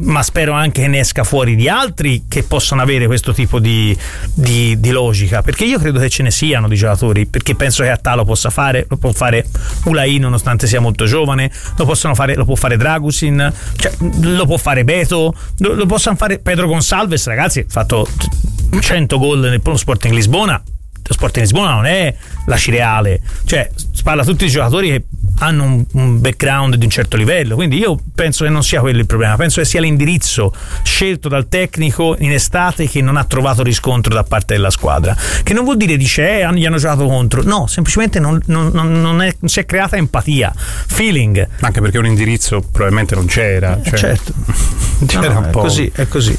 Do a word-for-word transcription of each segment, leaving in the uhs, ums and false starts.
ma spero anche che ne esca fuori di altri che possano avere questo tipo di, di, di logica, perché io credo che ce ne siano di giocatori, perché penso che Attà lo possa fare, lo può fare Ulai nonostante sia molto giovane, lo possono fare, lo può fare Dragusin, cioè, lo può fare Beto, lo, lo possono fare Pedro Gonçalves, ragazzi, ha fatto cento gol nel Sporting Lisbona. Lo Sporting Lisbona non è la Cireale, cioè parla tutti i giocatori che hanno un, un background di un certo livello, quindi io penso che non sia quello il problema, penso che sia l'indirizzo scelto dal tecnico in estate che non ha trovato riscontro da parte della squadra, che non vuol dire dice eh, gli hanno giocato contro, no, semplicemente non, non, non, è, non si è creata empatia, feeling, anche perché un indirizzo probabilmente non c'era, eh, cioè, certo c'era no, no, un po'. è così, è così.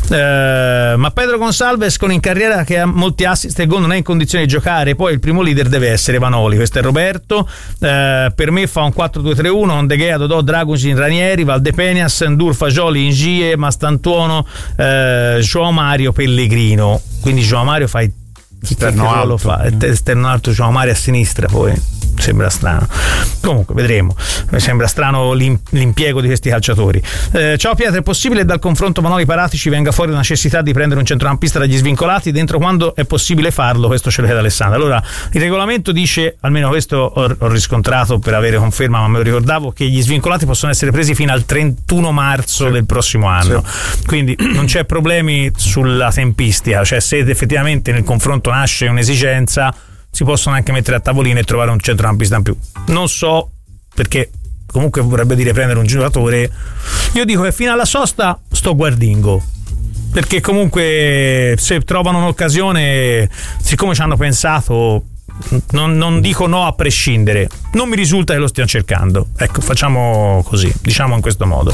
Eh, ma Pedro Gonçalves con in carriera che ha molti assist e gol non è in condizione di giocare, poi il primo leader deve essere Vanoli, questo è Roberto. Eh, per me fa un quattro due tre uno con De Gea, Dodò, Dragusin, Ranieri, Valdepeñas, Ndur, Fagioli, Ingie, Mastantuono, eh, João Mario, Pellegrino, quindi João Mario fai chi esterno alto, lo fa? Esterno alto, João Mario a sinistra, poi sembra strano, comunque vedremo, mi sembra strano l'impiego di questi calciatori. Eh, ciao Pietro, è possibile dal confronto Vanoli-Paratici venga fuori la necessità di prendere un centrocampista dagli svincolati? Dentro quando è possibile farlo? Questo ce lo chiede Alessandro. Allora, il regolamento dice, almeno questo ho, ho riscontrato per avere conferma, ma me lo ricordavo, che gli svincolati possono essere presi fino al trentuno marzo sì. del prossimo anno, sì. quindi non c'è problemi sulla tempistica, cioè se effettivamente nel confronto nasce un'esigenza si possono anche mettere a tavolino e trovare un centrocampista in più. Non so, perché comunque vorrebbe dire prendere un giocatore. Io dico che fino alla sosta sto guardingo, perché comunque se trovano un'occasione, siccome ci hanno pensato, non, non dico no a prescindere, non mi risulta che lo stiano cercando, ecco, facciamo così, diciamo in questo modo.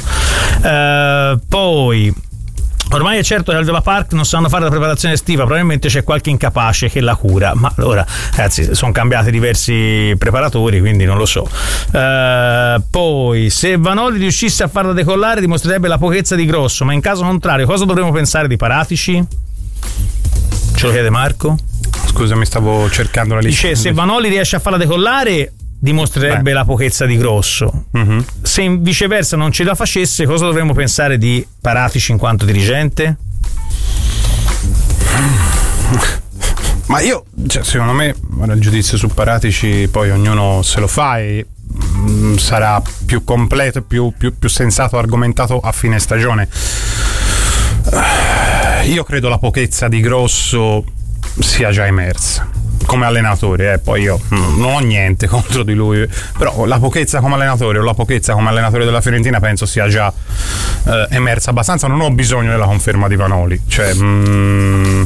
Eh, poi ormai è certo che al Vela Park non sanno fare la preparazione estiva, probabilmente c'è qualche incapace che la cura, ma allora ragazzi sono cambiati diversi preparatori, quindi non lo so. Uh, poi se Vanoli riuscisse a farla decollare dimostrerebbe la pochezza di Grosso, ma in caso contrario cosa dovremmo pensare di Paratici? Ce lo chiede Marco. Scusa, mi stavo cercando la lista. Dice se Vanoli riesce a farla decollare dimostrerebbe Beh. la pochezza di Grosso. Uh-huh. Se viceversa non ce la facesse, cosa dovremmo pensare di Paratici in quanto dirigente? Ma io, cioè, secondo me, il giudizio su Paratici poi ognuno se lo fa e mh, sarà più completo e più, più, più sensato, argomentato a fine stagione. Uh, io credo la pochezza di Grosso sia già emersa come allenatore, eh. Poi io non ho niente contro di lui, però la pochezza come allenatore o la pochezza come allenatore della Fiorentina penso sia già eh, emersa abbastanza. Non ho bisogno della conferma di Vanoli, cioè mm,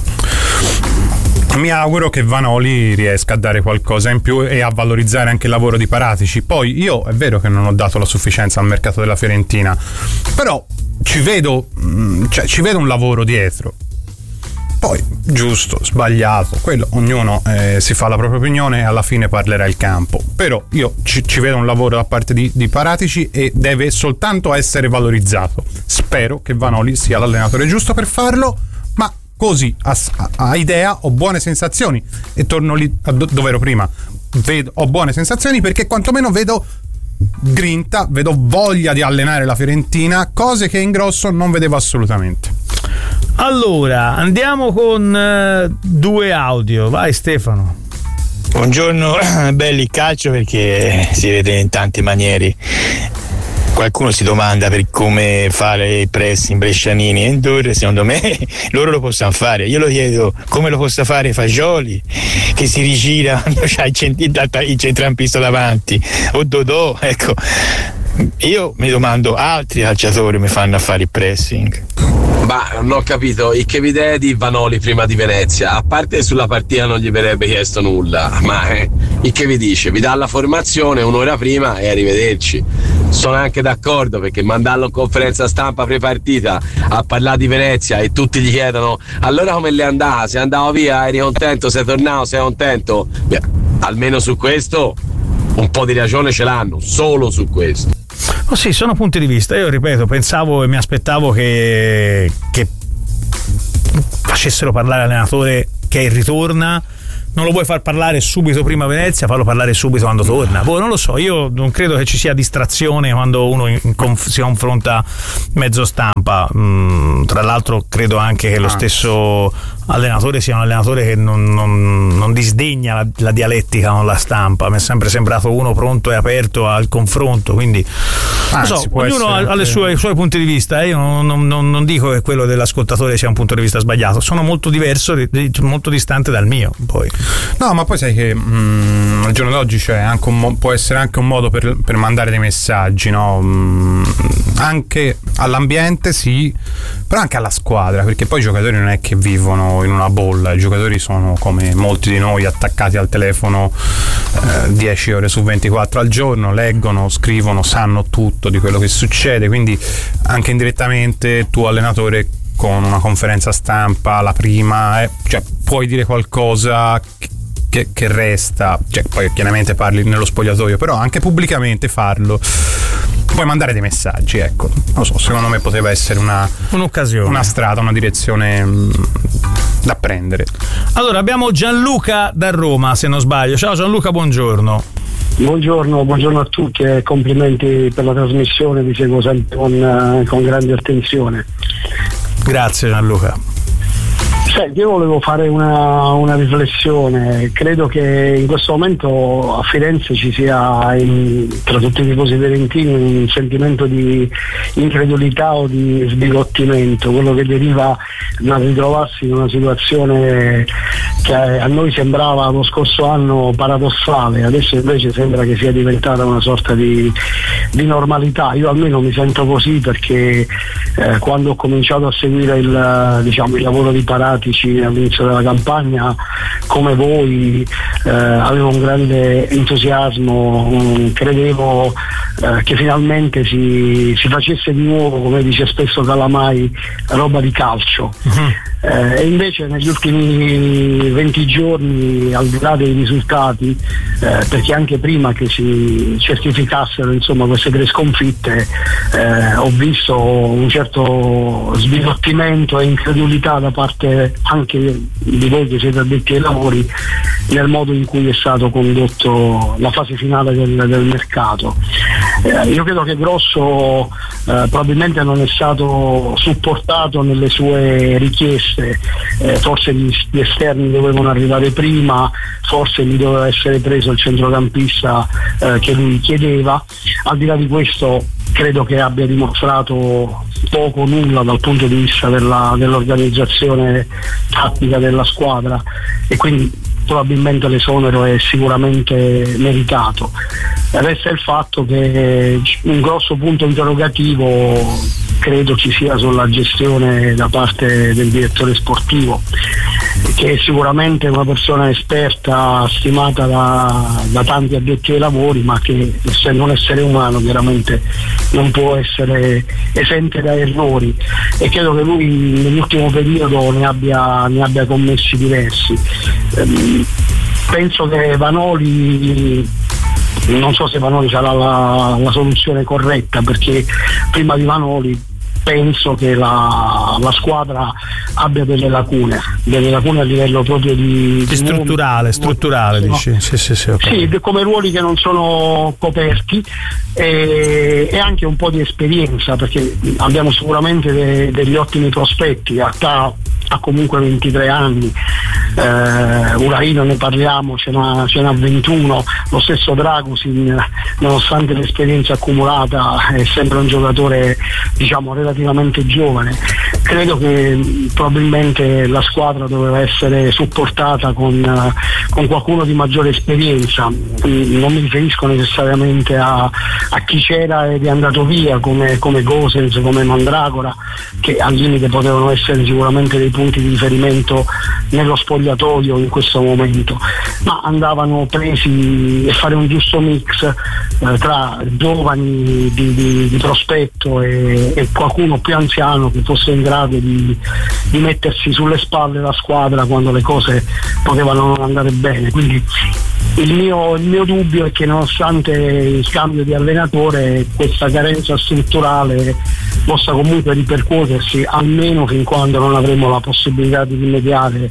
mi auguro che Vanoli riesca a dare qualcosa in più e a valorizzare anche il lavoro di Paratici. Poi io è vero che non ho dato la sufficienza al mercato della Fiorentina, però ci vedo, cioè, ci vedo un lavoro dietro. Poi giusto, sbagliato, quello ognuno eh, si fa la propria opinione e alla fine parlerà il campo, però io ci, ci vedo un lavoro da parte di, di Paratici e deve soltanto essere valorizzato. Spero che Vanoli sia l'allenatore giusto per farlo, ma così a, a, a idea ho buone sensazioni e torno lì a do, dove ero prima, vedo, ho buone sensazioni perché quantomeno vedo grinta, vedo voglia di allenare la Fiorentina, cose che in Grosso non vedevo assolutamente. Allora andiamo con uh, due audio, vai Stefano. Buongiorno belli, calcio perché si vede in tante maniere. Qualcuno si domanda per come fare il pressing Brescianini e Ndur, secondo me loro lo possono fare. Io lo chiedo come lo possa fare Fagioli, che si rigira quando c'ha il centrampista davanti, o Dodò, ecco. Io mi domando altri calciatori mi fanno a fare il pressing. Ma non ho capito, e che idea di Vanoli prima di Venezia? A parte sulla partita non gli verrebbe chiesto nulla, ma eh, e che vi dice? Vi dà la formazione un'ora prima e arrivederci. Sono anche d'accordo, perché mandarlo in conferenza stampa pre-partita a parlare di Venezia e tutti gli chiedono allora come le è andata? Sei andato via? Eri contento? Sei tornato? Sei contento? Beh, almeno su questo un po' di ragione ce l'hanno, solo su questo. Oh sì, sono punti di vista. Io ripeto, pensavo e mi aspettavo che, che facessero parlare l'allenatore che ritorna, non lo vuoi far parlare subito prima a Venezia, fallo parlare subito quando torna. Boh, non lo so, io non credo che ci sia distrazione quando uno in conf- si confronta mezzo stampa. Mm, tra l'altro credo anche che lo stesso allenatore sia un allenatore che non, non, non disdegna la, la dialettica con la stampa. Mi è sempre sembrato uno pronto e aperto al confronto, quindi Anzi, non so, può ognuno ha, ha le sue, i suoi punti di vista. Io non, non, non, non dico che quello dell'ascoltatore sia un punto di vista sbagliato, sono molto diverso, molto distante dal mio. Poi no, ma poi sai che mh, al giorno d'oggi c'è anche un mo- può essere anche un modo per, per mandare dei messaggi, no? Mh, anche all'ambiente, sì, però anche alla squadra, perché poi i giocatori non è che vivono in una bolla, i giocatori sono come molti di noi attaccati al telefono eh, dieci ore su ventiquattro al giorno, leggono, scrivono, sanno tutto di quello che succede, quindi anche indirettamente tu allenatore con una conferenza stampa, la prima, eh, cioè puoi dire qualcosa che, che, che resta, cioè poi chiaramente parli nello spogliatoio, però anche pubblicamente farlo, puoi mandare dei messaggi, ecco, non so, secondo me poteva essere una un'occasione, una strada, una direzione mh, da prendere. Allora abbiamo Gianluca da Roma, se non sbaglio. Ciao Gianluca, buongiorno. Buongiorno, buongiorno a tutti e complimenti per la trasmissione, vi seguo sempre con, con grande attenzione. Grazie Gianluca. Senti, io volevo fare una, una riflessione. Credo che in questo momento a Firenze ci sia in, tra tutti i tifosi fiorentini un sentimento di incredulità o di sbigottimento, quello che deriva dal ritrovarsi in una situazione che a noi sembrava lo scorso anno paradossale, adesso invece sembra che sia diventata una sorta di, di normalità. Io almeno mi sento così perché eh, quando ho cominciato a seguire il, diciamo, il lavoro di Paratici all'inizio della campagna, come voi eh, avevo un grande entusiasmo, um, credevo eh, che finalmente si, si facesse di nuovo, come dice spesso Calamai, roba di calcio. Uh-huh. Eh, e invece negli ultimi venti giorni, al di là dei risultati, eh, perché anche prima che si certificassero insomma queste tre sconfitte, eh, ho visto un certo sbigottimento e incredulità da parte anche di voi che siete addetti ai lavori nel modo in cui è stato condotto la fase finale del, del mercato. Eh, io credo che Grosso eh, probabilmente non è stato supportato nelle sue richieste, eh, forse gli, gli esterni dovevano arrivare prima, forse gli doveva essere preso il centrocampista eh, che lui chiedeva. Al di là di questo credo che abbia dimostrato poco o nulla dal punto di vista della, dell'organizzazione tattica della squadra, e quindi probabilmente l'esonero è sicuramente meritato. Resta il fatto che un grosso punto interrogativo credo ci sia sulla gestione da parte del direttore sportivo, che è sicuramente una persona esperta, stimata da, da tanti addetti ai lavori, ma che, essendo un essere umano, chiaramente non può essere esente da errori, e credo che lui nell'ultimo periodo ne abbia, ne abbia commessi diversi. Ehm, penso che Vanoli, non so se Vanoli sarà la, la soluzione corretta, perché prima di Vanoli penso che la, la squadra abbia delle lacune, delle lacune a livello proprio di, di strutturale, nuovi, strutturale no? Dici? Sì, sì, sì, okay. Sì, come ruoli che non sono coperti, e, e anche un po' di esperienza, perché abbiamo sicuramente de, degli ottimi prospetti. Atta ha comunque ventitré anni, eh, Uraino ne parliamo, ce n'ha, ce n'ha ventuno, lo stesso Dragusin, nonostante l'esperienza accumulata, è sempre un giocatore, diciamo, relativamente giovane. Credo che probabilmente la squadra doveva essere supportata con, con qualcuno di maggiore esperienza. Non mi riferisco necessariamente a, a chi c'era ed è andato via come, come Gosens, come Mandragora, che al limite potevano essere sicuramente dei punti di riferimento nello spogliatoio in questo momento, ma andavano presi e fare un giusto mix eh, tra giovani di, di, di prospetto e, e qualcuno più anziano che fosse in grado di, di mettersi sulle spalle la squadra quando le cose potevano non andare bene. Quindi il mio, il mio dubbio è che, nonostante il cambio di allenatore, questa carenza strutturale possa comunque ripercuotersi, almeno fin quando non avremo la possibilità di rimediare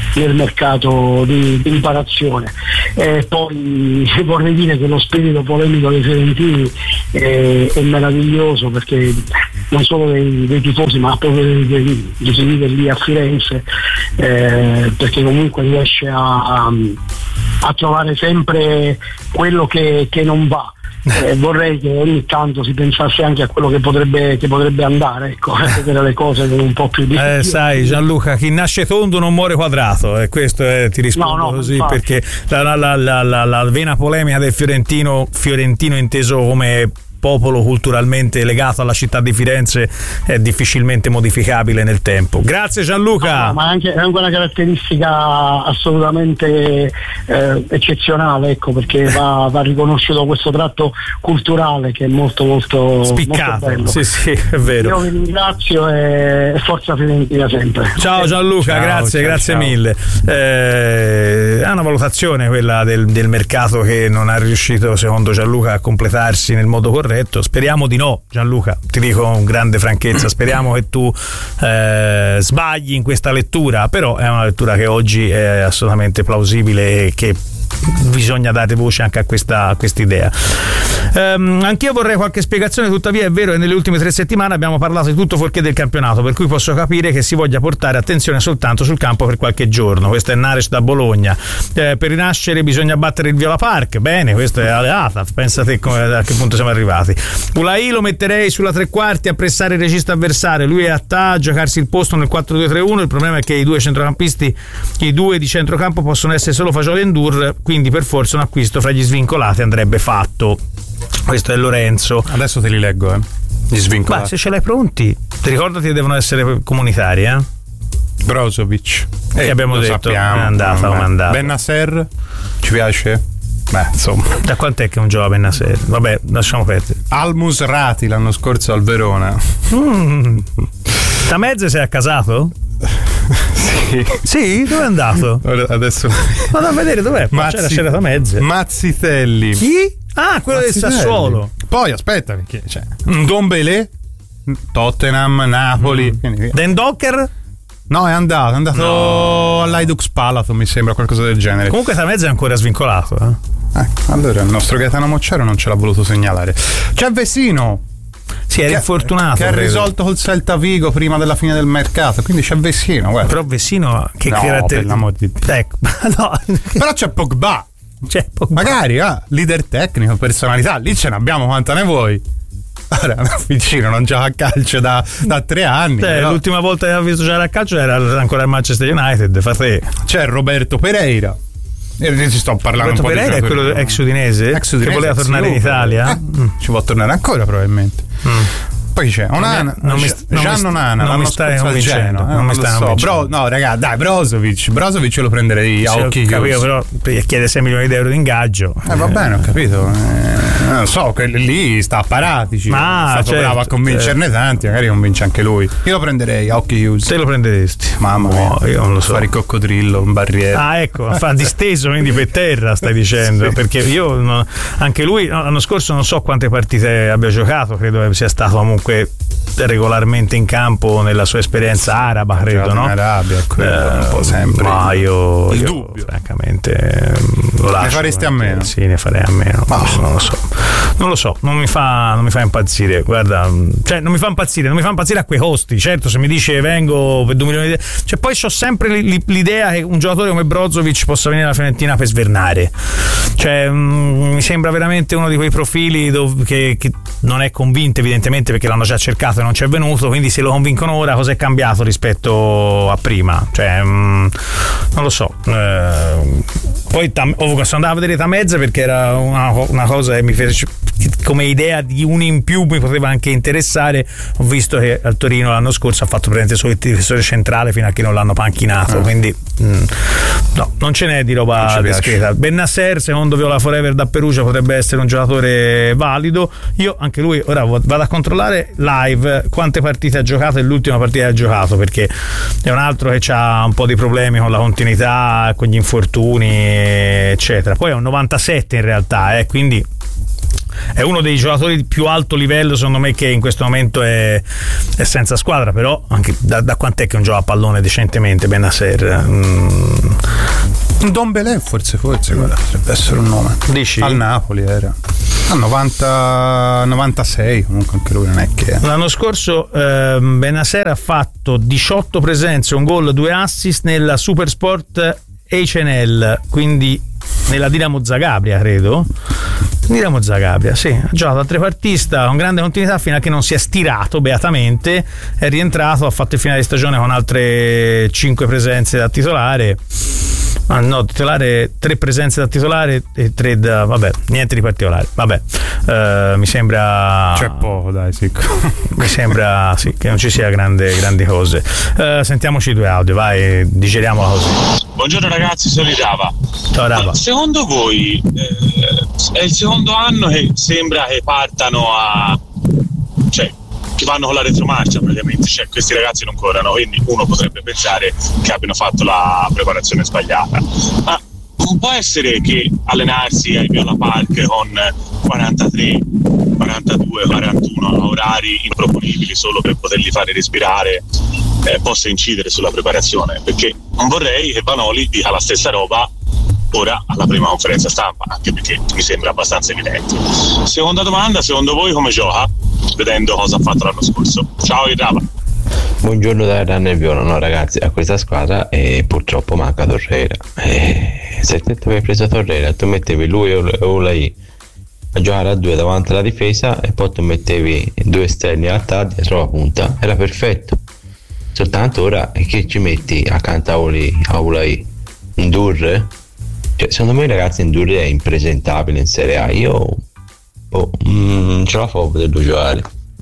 nel mercato di, di riparazione. E poi vorrei dire che lo spirito polemico dei fiorentini è, è meraviglioso, perché non solo dei, dei tifosi ma proprio dei, dei, di chi vive lì a Firenze, eh, perché comunque riesce a, a, a trovare sempre quello che, che non va. Eh, vorrei che ogni tanto si pensasse anche a quello che potrebbe, che potrebbe andare, ecco, a vedere le cose con un po' più di eh, sai Gianluca, chi nasce tondo non muore quadrato, e questo è, ti rispondo no, no, così infatti. Perché la, la, la, la, la vena polemica del fiorentino fiorentino inteso come popolo culturalmente legato alla città di Firenze è difficilmente modificabile nel tempo. Grazie Gianluca. No, ma anche, è anche una caratteristica assolutamente eh, eccezionale, ecco, perché va, va riconosciuto questo tratto culturale che è molto molto spiccato. Molto bello. Sì, sì, è vero. Io vi ringrazio e forza Fiorentina sempre. Ciao Gianluca, ciao, grazie, ciao, grazie ciao. mille. Eh, è una valutazione quella del, del mercato che non è riuscito, secondo Gianluca, a completarsi nel modo corretto. Speriamo di no, Gianluca, ti dico con grande franchezza, speriamo che tu eh, sbagli in questa lettura, però è una lettura che oggi è assolutamente plausibile e che bisogna dare voce anche a questa idea. Um, anch'io vorrei qualche spiegazione, tuttavia è vero che nelle ultime tre settimane abbiamo parlato di tutto fuorché del campionato, per cui posso capire che si voglia portare attenzione soltanto sul campo per qualche giorno. Questo è Nares da Bologna. Eh, per rinascere bisogna battere il Viola Park, bene, questo è Aleata, pensate come, a che punto siamo arrivati. Ulai lo metterei sulla tre quarti a pressare il regista avversario, lui è a ta a giocarsi il posto nel quattro due tre uno. Il problema è che i due centrocampisti, i due di centrocampo possono essere solo Fagioli e Ndur, quindi per forza un acquisto fra gli svincolati andrebbe fatto. Questo è Lorenzo. Adesso te li leggo, eh. Gli svincolati. Ma se ce l'hai pronti, ti ricordati che devono essere comunitari, eh? Brozovic. Che eh, abbiamo detto sappiamo, è andata come è andata. Bennacer ci piace? Beh, insomma. Da quant'è che non gioca Bennacer? Vabbè, lasciamo perdere. Al Musrati l'anno scorso al Verona. Mm. Tamezze si è accasato? Sì. Sì? Dove è andato? Adesso vado a vedere dov'è. Mazzi... C'era, c'era Tamezze. Mazzitelli. Chi? Ah, quello Mazzitelli. Del Sassuolo. Poi aspetta, perché c'è Ndombele, Tottenham, Napoli. Mm. Den Docker? No, è andato, è andato no. all'Hajduk Spalato, mi sembra, qualcosa del genere. Comunque Tamezze è ancora svincolato, eh? Ecco, allora il nostro Gaetano Moccero non ce l'ha voluto segnalare. C'è Vecino. Sì, era infortunato. Che ha risolto col Celta Vigo prima della fine del mercato, quindi c'è Vecino, guarda. Però Vecino che no, caratteristica. Di... Ecco, no. Però c'è Pogba. C'è Pogba. Magari, ah, leader tecnico, personalità, lì ce n'abbiamo quanta ne vuoi. Ora, vicino non gioca a calcio da, da tre anni. Cioè, però... l'ultima volta che ho visto giocare a calcio era ancora al Manchester United, fate. C'è Roberto Pereira. Io ci sto parlando Roberto un po' Pereira di è quello ex udinese, ex udinese che voleva tornare in Italia. Eh, mm. Ci può tornare ancora probabilmente. Mm. Poi c'è Onana, non mi, non Gian mi, Onana, non mi stai convincendo, eh, non mi stai so. Bro, no ragazzi, dai, Brozovic, Brozovic lo prenderei a occhi chiusi. Però chiede sei milioni di euro di ingaggio. Eh, va bene, ho capito. Eh, non so, che lì sta a Paratici. Ma è stato certo, bravo a convincerne certo. tanti, magari convince anche lui. Io lo prenderei a occhi chiusi. Te lo prenderesti? Mamma mia, no, io non lo so. Fare il coccodrillo, un barriere. Ah, ecco, fa disteso quindi per terra, stai dicendo. Sì. Perché io no, anche lui l'anno scorso non so quante partite abbia giocato, credo sia stato comunque regolarmente in campo nella sua esperienza araba, credo, no? In Arabia, credo, eh, un po' sempre. Ma io, il io dubbio. francamente lo lascio. Ne faresti a meno? Sì, ne farei a meno. Oh. Non lo so. Non lo so, non mi fa non mi fa impazzire. Guarda, cioè non mi fa impazzire, non mi fa impazzire a quei costi. Certo, se mi dice vengo per due milioni di euro, cioè poi ho sempre l'idea che un giocatore come Brozovic possa venire alla Fiorentina per svernare. Cioè, mh, mi sembra veramente uno di quei profili dove, che, che non è convinto evidentemente perché l'hanno già cercato e non c'è venuto, quindi se lo convincono ora cosa è cambiato rispetto a prima? Cioè, mh, non lo so. Eh, poi tam, oh, sono andato a vedere Tamezze perché era una, una cosa che mi fece, come idea di un in più mi poteva anche interessare. Ho visto che al Torino l'anno scorso ha fatto presente solo il difensore centrale fino a che non l'hanno panchinato, ah. quindi mh, no, non ce n'è di roba discreta. Bennacer secondo Viola Forever da Perugia potrebbe essere un giocatore valido. Io anche lui ora vado a controllare live quante partite ha giocato e l'ultima partita che ha giocato, perché è un altro che ha un po' di problemi con la continuità, con gli infortuni eccetera. Poi è un novantasette in realtà, eh, quindi è uno dei giocatori di più alto livello secondo me che in questo momento è, è senza squadra, però anche da, da quant'è che non gioca a pallone decentemente Bennacer? mm. Don Belè forse forse guarda, potrebbe essere un nome. Dici? Al Napoli era a novanta novantasei, comunque anche lui non è che l'anno scorso eh, Bennacer ha fatto diciotto presenze, un gol, due assist nella Supersport H N L, quindi nella Dinamo Zagabria, credo. Dinamo Zagabria, sì, ha giocato a trequartista con grande continuità fino a che non si è stirato beatamente, è rientrato, ha fatto il finale di stagione con altre cinque presenze da titolare. Ah, no, titolare, tre presenze da titolare e tre da, vabbè, niente di particolare, vabbè, uh, mi sembra c'è poco, dai, sì. Mi sembra sì, che non ci sia grande, grandi cose. Uh, sentiamoci due audio, vai, digeriamola così. Buongiorno ragazzi, sono Rava. Ciao Rava. Secondo voi eh, è il secondo anno che sembra che partano a, cioè che vanno con la retromarcia praticamente, cioè questi ragazzi non corrono, quindi uno potrebbe pensare che abbiano fatto la preparazione sbagliata, ma non può essere che allenarsi ai Viola Park con quarantatré, quarantadue, quarantuno orari improponibili solo per poterli fare respirare eh, possa incidere sulla preparazione, perché non vorrei che Vanoli dica la stessa roba ora alla prima conferenza stampa, anche perché mi sembra abbastanza evidente. Seconda domanda, secondo voi come gioca, vedendo cosa ha fatto l'anno scorso? Ciao Irrava. Buongiorno da Ranne Viola. No ragazzi, a questa squadra eh, purtroppo manca Torreira, eh, se te avevi preso Torreira tu mettevi lui o lei a giocare a due davanti alla difesa e poi tu mettevi due esterni a tardi dietro la punta, era perfetto. Soltanto ora che ci metti accanto a Olai Indurre? Cioè, secondo me ragazzi Indurre è impresentabile in Serie A. Io oh, non ce la fa a poterlo giocare.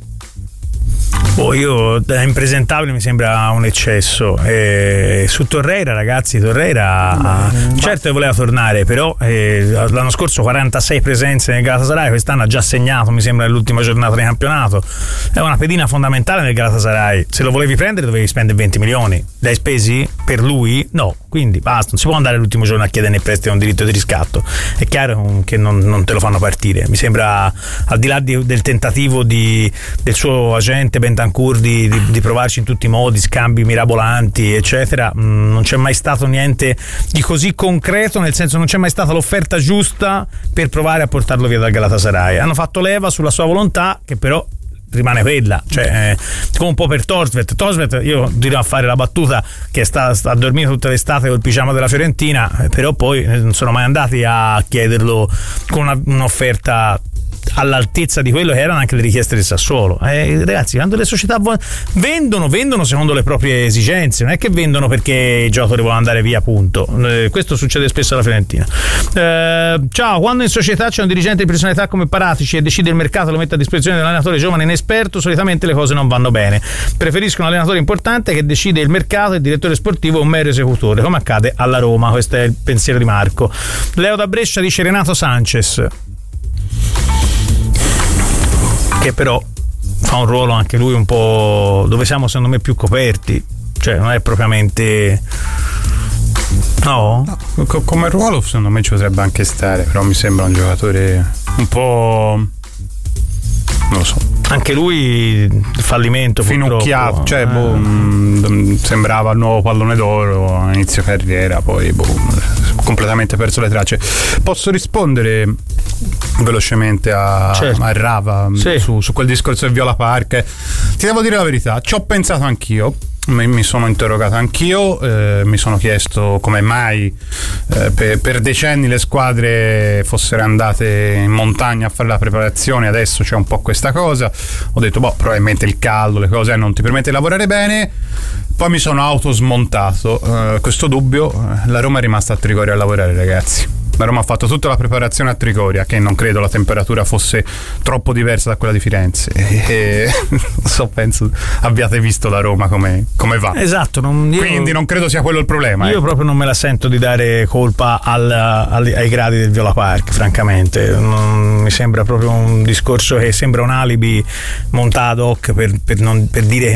Oh, io da impresentabile mi sembra un eccesso. E su Torreira, ragazzi, Torreira mm, certo che voleva tornare, però eh, l'anno scorso quarantasei presenze nel Galatasaray, quest'anno ha già segnato, mi sembra, nell'ultima giornata di campionato. È una pedina fondamentale nel Galatasaray. Se lo volevi prendere dovevi spendere venti milioni. L'hai spesi per lui? No, quindi basta, non si può andare l'ultimo giorno a chiedere nel prestito un diritto di riscatto. È chiaro che non, non te lo fanno partire. Mi sembra, al di là di, del tentativo di, del suo agente Bentancur Di, di, di provarci in tutti i modi, scambi mirabolanti eccetera, mh, non c'è mai stato niente di così concreto, nel senso non c'è mai stata l'offerta giusta per provare a portarlo via dal Galatasaray. Hanno fatto leva sulla sua volontà, che però rimane quella, cioè eh, come un po' per Torsvet. Torsvet, io dirò a fare la battuta che sta, sta a dormire tutta l'estate col pigiama della Fiorentina, eh, però poi non sono mai andati a chiederlo con una, un'offerta all'altezza di quello che erano anche le richieste del Sassuolo. Eh, ragazzi, quando le società vendono, vendono secondo le proprie esigenze, non è che vendono perché i giocatori vogliono andare via, punto. Eh, questo succede spesso alla Fiorentina. Eh, ciao, quando in società c'è un dirigente di personalità come Paratici e decide il mercato, lo mette a disposizione dell'allenatore giovane inesperto, solitamente le cose non vanno bene. Preferisco un allenatore importante che decide il mercato e il direttore sportivo un mero esecutore, come accade alla Roma. Questo è il pensiero di Marco. Leo da Brescia dice Renato Sanchez, che però fa un ruolo anche lui un po' dove siamo secondo me più coperti, cioè non è propriamente no, no co- come ruolo secondo me ci potrebbe anche stare, però mi sembra un giocatore un po', non lo so, anche lui fallimento finocchiato, cioè eh. boh, mh, sembrava il nuovo pallone d'oro a inizio carriera, poi boh, completamente perso le tracce. Posso rispondere velocemente a, certo. a Rava sì. su, su quel discorso del Viola Park? Ti devo dire la verità, ci ho pensato anch'io, mi, mi sono interrogato anch'io, eh, mi sono chiesto come mai eh, per, per decenni le squadre fossero andate in montagna a fare la preparazione, adesso c'è un po' questa cosa. Ho detto boh, probabilmente il caldo, le cose non ti permette di lavorare bene. Poi mi sono autosmontato uh, questo dubbio. La Roma è rimasta a Trigoria a lavorare, ragazzi. La Roma ha fatto tutta la preparazione a Trigoria, che non credo la temperatura fosse troppo diversa da quella di Firenze. E so, penso abbiate visto la Roma come, come va. Esatto. Non, io, Quindi non credo sia quello il problema. Io eh. proprio non me la sento di dare colpa al, al, ai gradi del Viola Park, francamente. Non, mi sembra proprio un discorso che sembra un alibi montato ad hoc per, per, non, per dire che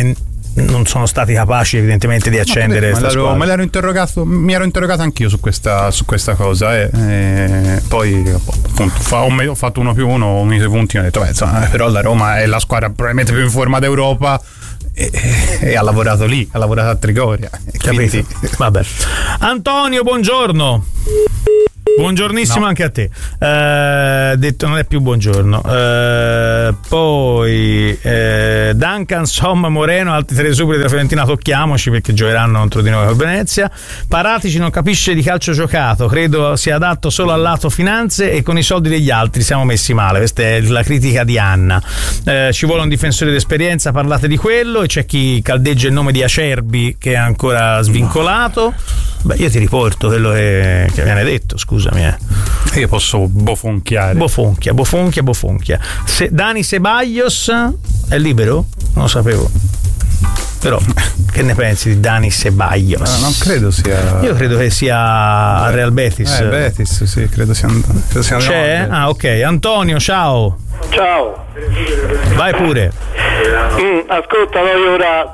non sono stati capaci evidentemente di accendere questa squadra. Me l'ero interrogato, mi ero interrogato anch'io su questa, su questa cosa e, e poi appunto fa, ho fatto uno più uno, ho unito i punti e ho detto beh, insomma, però la Roma è la squadra probabilmente più in forma d'Europa e, e, e ha lavorato lì, ha lavorato a Trigoria. Capito? Vabbè. Antonio, buongiorno. Buongiornissimo, no. Anche a te. Eh, detto non è più buongiorno. Eh, poi eh, Duncan, Somma, Moreno, altri tre superi della Fiorentina, tocchiamoci perché giocheranno contro di noi con Venezia. Paratici non capisce di calcio giocato, credo sia adatto solo al lato finanze e con i soldi degli altri siamo messi male. Questa è la critica di Anna. Eh, ci vuole un difensore d'esperienza, parlate di quello, e c'è chi caldeggia il nome di Acerbi che è ancora svincolato. Beh, io ti riporto quello che, che viene detto, scusami. Eh. Io posso bofonchiare. Bofonchia, bofonchia, bofonchia. Se Dani Ceballos è libero? Non lo sapevo. Però, che ne pensi di Dani Ceballos? No, non credo sia. Io credo che sia a Real Betis. Eh, Betis, sì, credo sia. Credo sia C'è? Ah, ok. Antonio, ciao. Ciao. Vai pure. Mm, ascolta, noi ora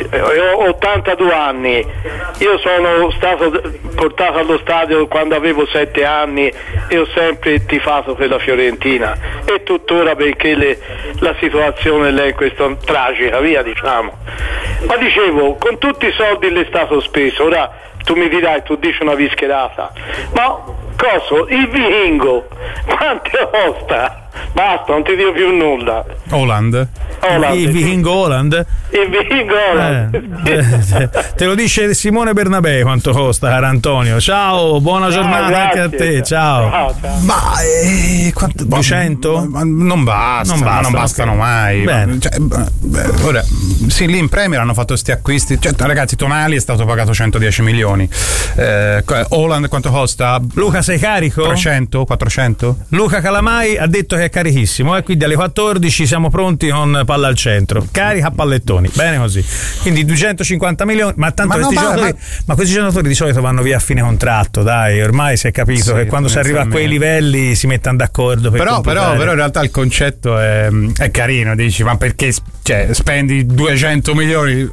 ho ottantadue anni, io sono stato portato allo stadio quando avevo sette anni e ho sempre tifato per la Fiorentina e tuttora, perché le, la situazione là è in questa tragica, via, diciamo. Ma dicevo, con tutti i soldi l'è stato speso, ora tu mi dirai, tu dici una vischerata, ma coso, il vichingo quanto costa? Basta, non ti dico più nulla. Holland. Holland. Il vichingo Holland? Il vichingo Holland. Eh, te lo dice Simone Bernabé quanto costa, caro Antonio. Ciao, buona giornata, no, anche a te. Ciao. Ciao, ciao. Ma eh, quanto, duecento? Ma, ma non basta, non, basta, non bastano okay. mai. Bene. Cioè, beh, ora, sì, lì in Premier hanno fatto questi acquisti. Cioè, ragazzi, Tonali è stato pagato centodieci milioni. Eh, Holland quanto costa? Luca, sei carico? trecento, quattrocento? Luca Calamai ha detto che è carichissimo, e eh? Quindi alle quattordici siamo pronti con palla al centro, carica a pallettoni, bene così. Quindi duecentocinquanta milioni, ma tanto ma questi no, giocatori, ma... ma questi giocatori di solito vanno via a fine contratto, dai, ormai si è capito sì, che quando si arriva a quei livelli si mettono d'accordo per però, però, però in realtà il concetto è, è carino, dici, ma perché cioè, spendi duecento milioni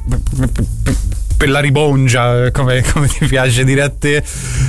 per la ribongia, come, come ti piace dire a te,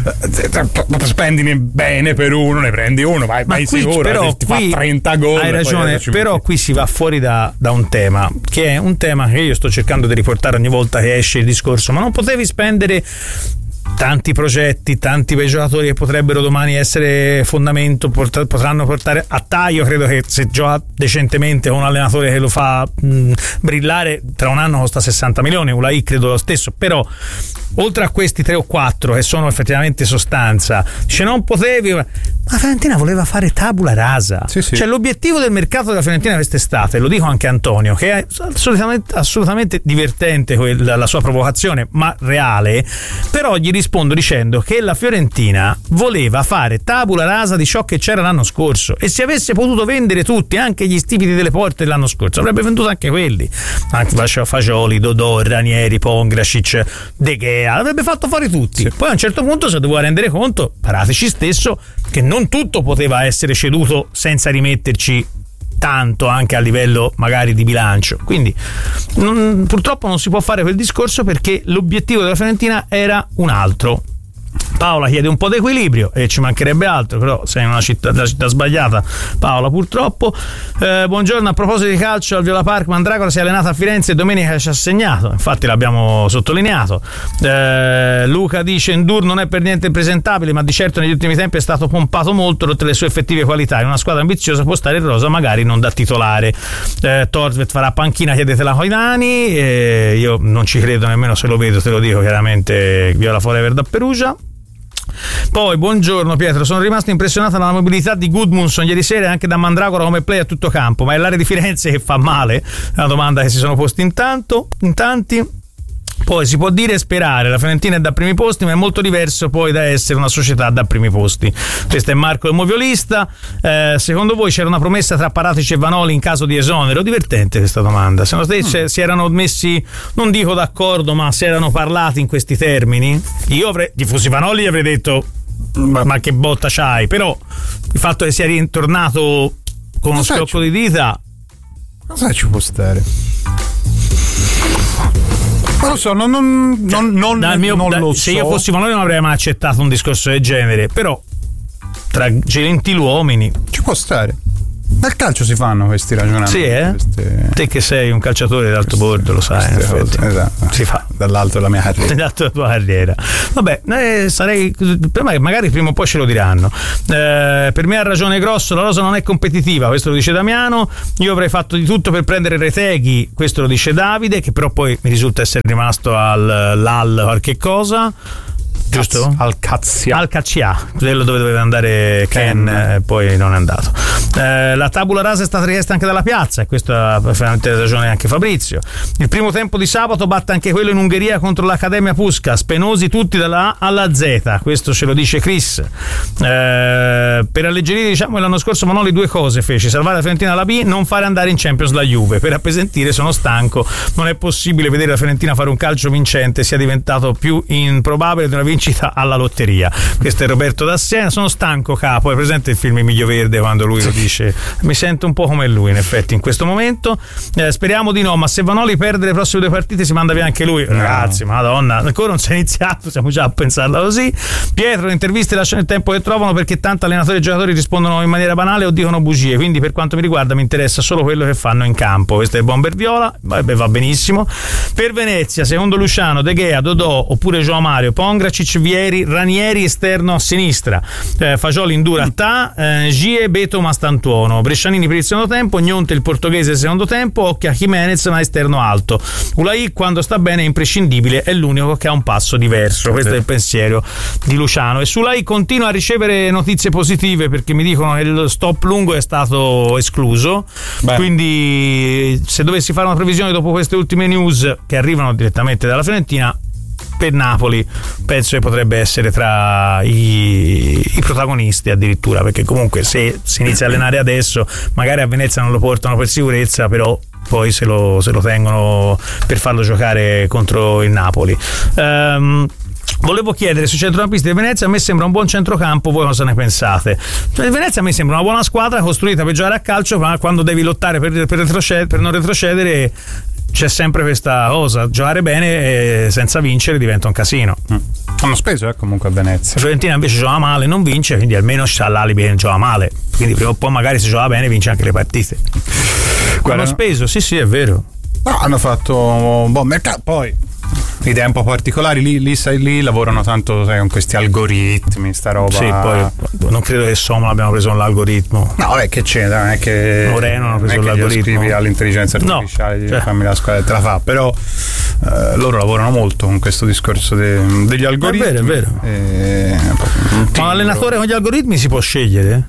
spendine bene per uno, ne prendi uno, vai, vai qui, sicuro, però, ti, ti fa trenta gol. Hai ragione, però qui si va fuori da, da un tema, che è un tema che io sto cercando di riportare ogni volta che esce il discorso, ma non potevi spendere tanti progetti, tanti bei giocatori che potrebbero domani essere fondamento, port- potranno portare a taglio. Credo che se gioca decentemente con un allenatore che lo fa mh, brillare, tra un anno costa sessanta milioni, Ulai credo lo stesso, però oltre a questi tre o quattro che sono effettivamente sostanza, dice non potevi, ma la Fiorentina voleva fare tabula rasa, sì, sì. Cioè l'obiettivo del mercato della Fiorentina quest'estate, lo dico anche a Antonio, che è assolutamente, assolutamente divertente quella, la sua provocazione, ma reale, però gli rispondo dicendo che la Fiorentina voleva fare tabula rasa di ciò che c'era l'anno scorso, e se avesse potuto vendere tutti, anche gli stipiti delle porte dell'anno scorso, avrebbe venduto anche quelli, anche Fagioli, Dodò, Ranieri, Pongracic, De Gea, l'avrebbe fatto fare tutti, sì. Poi a un certo punto si doveva rendere conto, Paratici stesso, che non tutto poteva essere ceduto senza rimetterci tanto anche a livello magari di bilancio, quindi non, purtroppo non si può fare quel discorso, perché l'obiettivo della Fiorentina era un altro. Paola chiede un po' di equilibrio e ci mancherebbe altro, però sei in una città, la città sbagliata, Paola, purtroppo. Eh, buongiorno, a proposito di calcio, al Viola Park Mandragora si è allenata a Firenze e domenica ci ha segnato, infatti l'abbiamo sottolineato. eh, Luca dice Ndur non è per niente impresentabile, ma di certo negli ultimi tempi è stato pompato molto oltre le sue effettive qualità, in una squadra ambiziosa può stare in rosa, magari non da titolare. eh, Torsvet farà panchina, chiedetela coi Dani, eh, io non ci credo nemmeno se lo vedo, te lo dico chiaramente, Viola Forever da Perugia. Poi buongiorno Pietro, sono rimasto impressionato dalla mobilità di Gudmundsson ieri sera e anche da Mandragora come play a tutto campo, ma è l'area di Firenze che fa male? È una domanda che si sono posti in, tanto, in tanti. Poi si può dire e sperare, la Fiorentina è da primi posti, ma è molto diverso poi da essere una società da primi posti. Questo è Marco il moviolista. Eh, secondo voi c'era una promessa tra Paratici e Vanoli in caso di esonero? Divertente questa domanda. Secondo te mm. si erano messi, non dico d'accordo, ma si erano parlati in questi termini? Io avrei, tifosi Vanoli, gli avrei detto ma, ma che botta c'hai, però il fatto che sia ritornato con uno schiocco di dita, cosa ci può stare? Non lo so, non, non, non, non, dal mio, non da, lo se so. io fossi Vanoli non avrei mai accettato un discorso del genere, però tra gentiluomini ci può stare. Nel calcio si fanno questi ragionamenti. Sì, eh? Queste... Te che sei un calciatore d'alto bordo lo sai, in effetti. Esatto. Si fa dall'alto della mia carriera. Dall'alto della tua carriera. Vabbè, eh, sarei magari prima o poi ce lo diranno. Eh, per me ha ragione Grosso, la rosa non è competitiva, questo lo dice Damiano. Io avrei fatto di tutto per prendere Reteghi, questo lo dice Davide, che però poi mi risulta essere rimasto al l'Al qualche cosa. Giusto? Al Cazzia. Al Cazzia, quello dove doveva andare Ken, Ken. Eh, poi non è andato. Eh, la tabula rasa è stata richiesta anche dalla piazza, e questo ha perfettamente ragione anche Fabrizio. Il primo tempo di sabato batte anche quello in Ungheria contro l'Accademia Puskás, penosi tutti dalla A alla Z, questo ce lo dice Chris. Eh, per alleggerire, diciamo, l'anno scorso Manoli due cose fece: salvare la Fiorentina alla B, non fare andare in Champions la Juve. Per appesantire sono stanco, non è possibile vedere la Fiorentina fare un calcio vincente, sia diventato più improbabile di una vincita alla lotteria. Questo è Roberto da Siena. Sono stanco, capo. È presente il film Il Miglio Verde quando lui lo dice? Mi sento un po' come lui in effetti in questo momento. Eh, speriamo di no, ma se Vanoli perde le prossime due partite si manda via anche lui. No. Ragazzi, madonna, ancora non si è iniziato, siamo già a pensarla così. Pietro, le interviste lasciano il tempo che trovano, perché tanto allenatori e giocatori rispondono in maniera banale o dicono bugie, quindi per quanto mi riguarda mi interessa solo quello che fanno in campo. Questo è Bomber Viola, vabbè, va benissimo. Per Venezia, secondo Luciano, De Gea, Dodò oppure Joao Mario, Pongracic, Vieri, Ranieri esterno a sinistra, eh, Fagioli in dura ta, eh, Gie, Beto, Mastantuono, Brescianini per il secondo tempo, Gnonte il portoghese il secondo tempo, Occhia Jimenez ma esterno alto. Ulai quando sta bene è imprescindibile, è l'unico che ha un passo diverso. Questo è il pensiero di Luciano. E Sulai continua a ricevere notizie positive, perché mi dicono che il stop lungo è stato escluso. Beh. Quindi se dovessi fare una previsione dopo queste ultime news che arrivano direttamente dalla Fiorentina, per Napoli penso che potrebbe essere tra i, i protagonisti addirittura, perché comunque se si inizia a allenare adesso magari a Venezia non lo portano per sicurezza, però poi se lo, se lo tengono per farlo giocare contro il Napoli. Um, Volevo chiedere sui centrocampisti di Venezia, a me sembra un buon centrocampo, voi cosa ne pensate? Il Venezia a me sembra una buona squadra costruita per giocare a calcio, ma quando devi lottare per, per, retroced- per non retrocedere c'è sempre questa cosa: giocare bene e senza vincere diventa un casino. Mm. Hanno speso eh, comunque a Venezia. La Fiorentina invece gioca male, non vince, quindi almeno c'ha l'alibi e gioca male, quindi prima o poi magari se gioca bene vince anche le partite. Guarda, hanno speso, sì sì è vero. No, hanno fatto un buon mercato, poi idee un po' particolari, lì, lì, sai, lì lavorano tanto, sai, con questi algoritmi, sta roba. Sì, poi non credo che Somo l'abbiamo preso con l'algoritmo. No, vabbè, che c'è, non è che Moreno hanno preso non è che l'algoritmo. Scrivi all'intelligenza artificiale, no, cioè, fammi la squadra, te la fa, però eh, loro lavorano molto con questo discorso de, degli algoritmi. È vero, è vero. E, ma l'allenatore con gli algoritmi si può scegliere?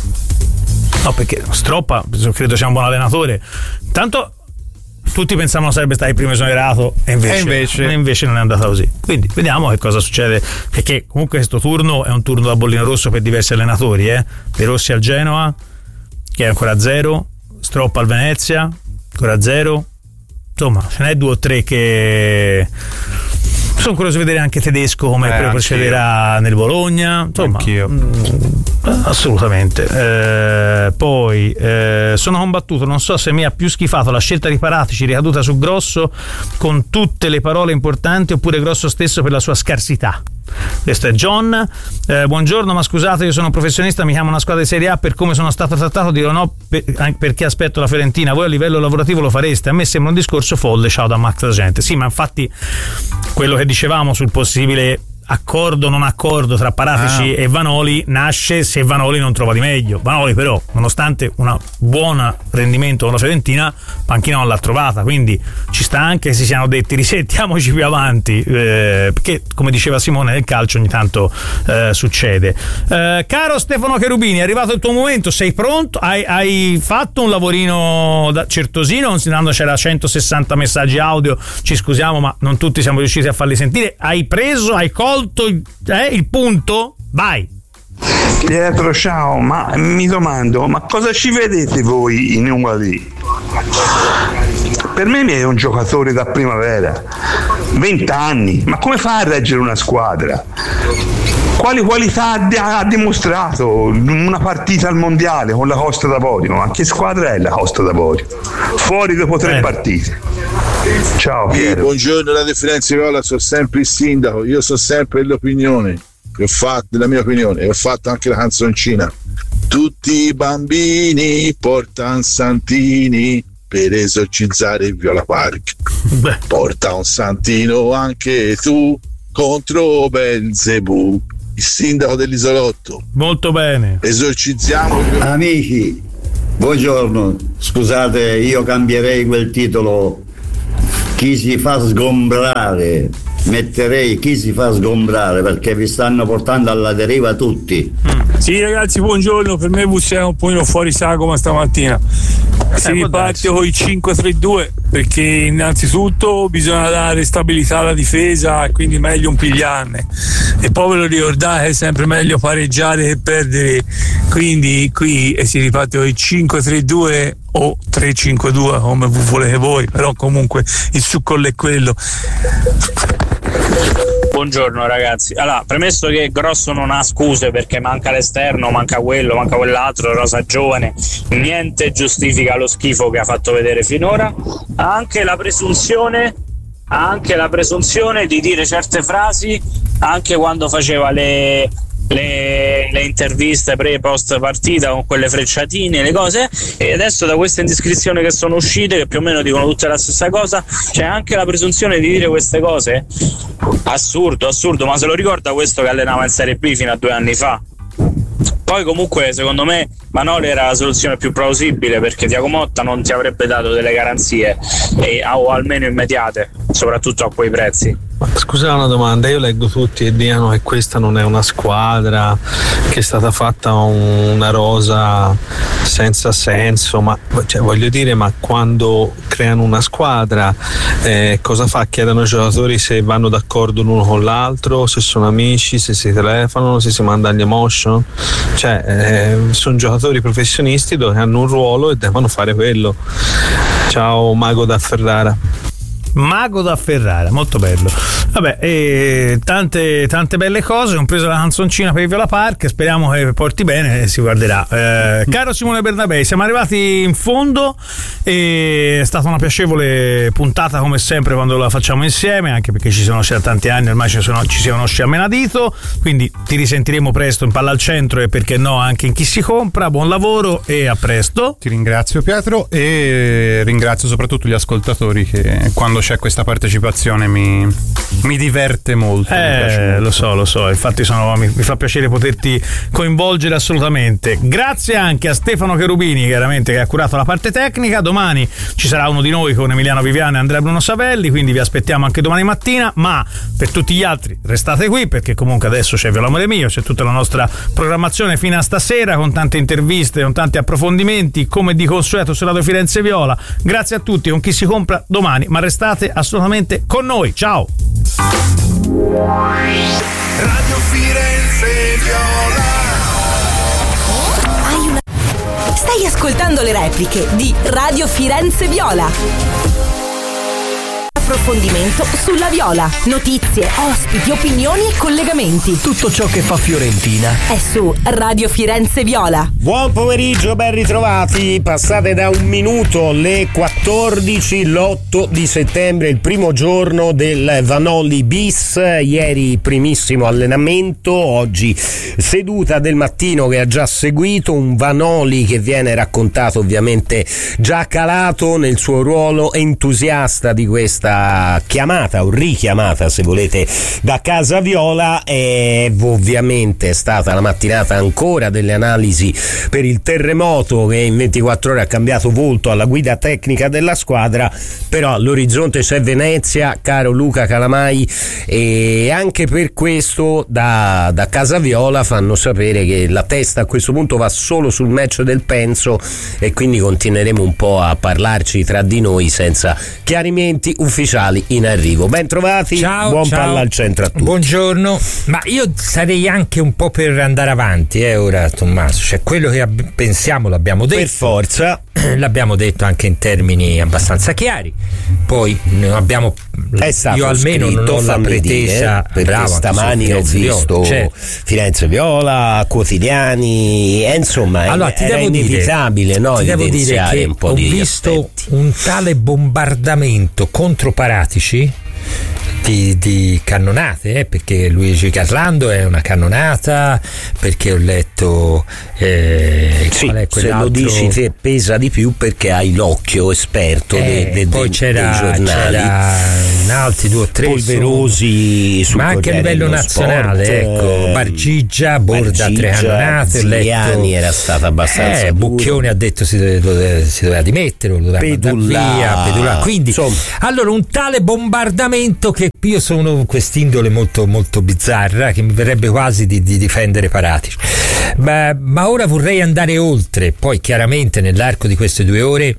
No, perché Stroppa credo sia un buon allenatore. Tanto tutti pensavano sarebbe stato il primo esonerato e invece, e invece... e invece non è andata così. Quindi vediamo che cosa succede, perché comunque questo turno è un turno da bollino rosso per diversi allenatori, eh? De Rossi al Genoa, che è ancora a zero, Stroppa al Venezia, ancora a zero, insomma ce n'è due o tre che sono curioso di vedere anche Tedesco come eh, procederà nel Bologna, insomma. Anch'io. Mh, assolutamente. Eh, poi eh, sono combattuto, non so se mi ha più schifato la scelta di Paratici ricaduta su Grosso con tutte le parole importanti, oppure Grosso stesso per la sua scarsità. Questo è John. Eh, buongiorno, ma scusate, io sono un professionista, mi chiamo una squadra di Serie A, per come sono stato trattato dirò no per, perché aspetto la Fiorentina. Voi a livello lavorativo lo fareste? A me sembra un discorso folle. Ciao da Max da Gente. Sì, ma infatti quello che dicevamo sul possibile accordo non accordo tra Paratici ah. e Vanoli nasce se Vanoli non trova di meglio. Vanoli però, nonostante un buon rendimento con la Fiorentina, panchina non l'ha trovata, quindi ci sta anche che si siano detti risettiamoci più avanti, eh, perché come diceva Simone nel calcio ogni tanto eh, succede. Eh, caro Stefano Cherubini, è arrivato il tuo momento, sei pronto? Hai, hai fatto un lavorino da certosino, considerando c'era centosessanta messaggi audio, ci scusiamo ma non tutti siamo riusciti a farli sentire. Hai preso, hai colto il, eh, il punto? Vai. Pietro, ciao, ma mi domando, ma cosa ci vedete voi in Uguali? Per me è un giocatore da primavera, venti anni, ma come fa a reggere una squadra? Quali qualità ha dimostrato una partita al mondiale con la Costa d'Avorio? Ma che squadra è la Costa d'Avorio? Fuori dopo tre eh. partite. Ciao Piero. Sì, buongiorno Radio Firenze Viola, sono sempre il sindaco, io so sempre l'opinione che ho fatto, la mia opinione, e ho fatto anche la canzoncina. Tutti i bambini portano santini per esorcizzare il Viola Park. Beh. Porta un santino anche tu contro Belzebù, il sindaco dell'isolotto. Molto bene. Esorcizziamo. Amici, buongiorno. Scusate, io cambierei quel titolo. Chi si fa sgombrare, metterei chi si fa sgombrare, perché vi stanno portando alla deriva tutti. Sì ragazzi, buongiorno, per me siamo un pochino fuori sagoma stamattina. Si eh, riparte con i cinque tre due perché innanzitutto bisogna dare stabilità alla difesa e quindi meglio un pigliarne, e poi ve lo ricordate, è sempre meglio pareggiare che perdere, quindi qui si riparte con i cinque tre due o tre cinque due come volete voi, però comunque il succo è quello. Buongiorno ragazzi, allora premesso che Grosso non ha scuse perché manca l'esterno, manca quello, manca quell'altro, rosa giovane, niente giustifica lo schifo che ha fatto vedere finora, ha anche la presunzione ha anche la presunzione di dire certe frasi anche quando faceva le Le, le interviste pre e post partita con quelle frecciatine, le cose, e adesso da queste indiscrezioni che sono uscite, che più o meno dicono tutte la stessa cosa, c'è anche la presunzione di dire queste cose. Assurdo, assurdo, ma se lo ricorda questo che allenava in Serie B fino a due anni fa? Poi comunque secondo me Vanoli era la soluzione più plausibile, perché Thiago Motta non ti avrebbe dato delle garanzie e, o almeno immediate, soprattutto a quei prezzi. Scusa una domanda, io leggo tutti e dicono che questa non è una squadra, che è stata fatta una rosa senza senso, ma cioè, voglio dire, ma quando creano una squadra eh, cosa fa? Chiedono ai giocatori se vanno d'accordo l'uno con l'altro, se sono amici, se si telefonano, se si mandano gli emotion, cioè eh, sono giocatori professionisti dove hanno un ruolo e devono fare quello. Ciao Mago da Ferrara. Mago da Ferrara, molto bello. Vabbè, e tante, tante belle cose, compresa la canzoncina per il Viola Park. Speriamo che porti bene e si guarderà. Eh, caro Simone Bernabei, siamo arrivati in fondo e è stata una piacevole puntata come sempre quando la facciamo insieme, anche perché ci sono stati tanti anni, ormai ci, sono, ci si conosce a menadito, quindi ti risentiremo presto in Palla al Centro e perché no anche in Chi si compra. Buon lavoro e a presto. Ti ringrazio Pietro e ringrazio soprattutto gli ascoltatori che quando c'è questa partecipazione mi, mi diverte molto. Eh, molto. lo so, lo so, infatti sono, mi, mi fa piacere poterti coinvolgere assolutamente. Grazie anche a Stefano Cherubini, chiaramente, che ha curato la parte tecnica. Domani ci sarà uno di noi con Emiliano Viviani e Andrea Bruno Savelli, quindi vi aspettiamo anche domani mattina, ma per tutti gli altri restate qui perché comunque adesso c'è Viola Amore Mio, c'è tutta la nostra programmazione fino a stasera con tante interviste, con tanti approfondimenti come di consueto su Radio Firenze Viola. Grazie a tutti, con Chi si compra domani, ma restate assolutamente con noi. Ciao. Radio Firenze Viola. Hai una... Stai ascoltando le repliche di Radio Firenze Viola. Approfondimento sulla Viola. Notizie, ospiti, opinioni e collegamenti. Tutto ciò che fa Fiorentina è su Radio Firenze Viola. Buon pomeriggio, ben ritrovati. Passate da un minuto le quattordici, l'otto di settembre, il primo giorno del Vanoli bis. Ieri primissimo allenamento, oggi seduta del mattino che ha già seguito un Vanoli che viene raccontato ovviamente già calato nel suo ruolo, entusiasta di questa chiamata o richiamata se volete da Casa Viola. E ovviamente è stata la mattinata ancora delle analisi per il terremoto che in ventiquattro ore ha cambiato volto alla guida tecnica della squadra, però all'orizzonte c'è Venezia, caro Luca Calamai, e anche per questo da, da Casa Viola fanno sapere che la testa a questo punto va solo sul match del Penso e quindi continueremo un po' a parlarci tra di noi senza chiarimenti ufficiali in arrivo. Ben trovati, ciao, buon ciao. Palla al Centro a tutti. Buongiorno, ma io sarei anche un po' per andare avanti eh, ora Tommaso, cioè quello che ab- pensiamo l'abbiamo detto per forza, l'abbiamo detto anche in termini abbastanza chiari. Poi abbiamo, io almeno non ho la pretesa, perché bravo, stamani ho visto Viola, certo. Firenze Viola, quotidiani, e insomma allora, ti era devo inevitabile dire, no, ti devo dire che un po' ho di visto aspetti. un tale bombardamento contro Paratici Di, di cannonate, eh, perché Luigi Garlando è una cannonata, perché ho letto eh, sì, qual è se lo dici te pesa di più perché hai l'occhio esperto eh, de, de, poi de, c'era, dei giornali c'era in altri due o tre polverosi sul ma anche a livello nazionale sport, ecco, Bargigia borda tre cannonate, Zigliani era stata abbastanza eh, Bucchioni ha detto si, dove, si doveva dimettere, lo doveva mandare via, Pedulà. Quindi insomma, allora un tale bombardamento che io sono quest'indole molto molto bizzarra che mi verrebbe quasi di, di difendere Paratici, ma, ma ora vorrei andare oltre. Poi chiaramente nell'arco di queste due ore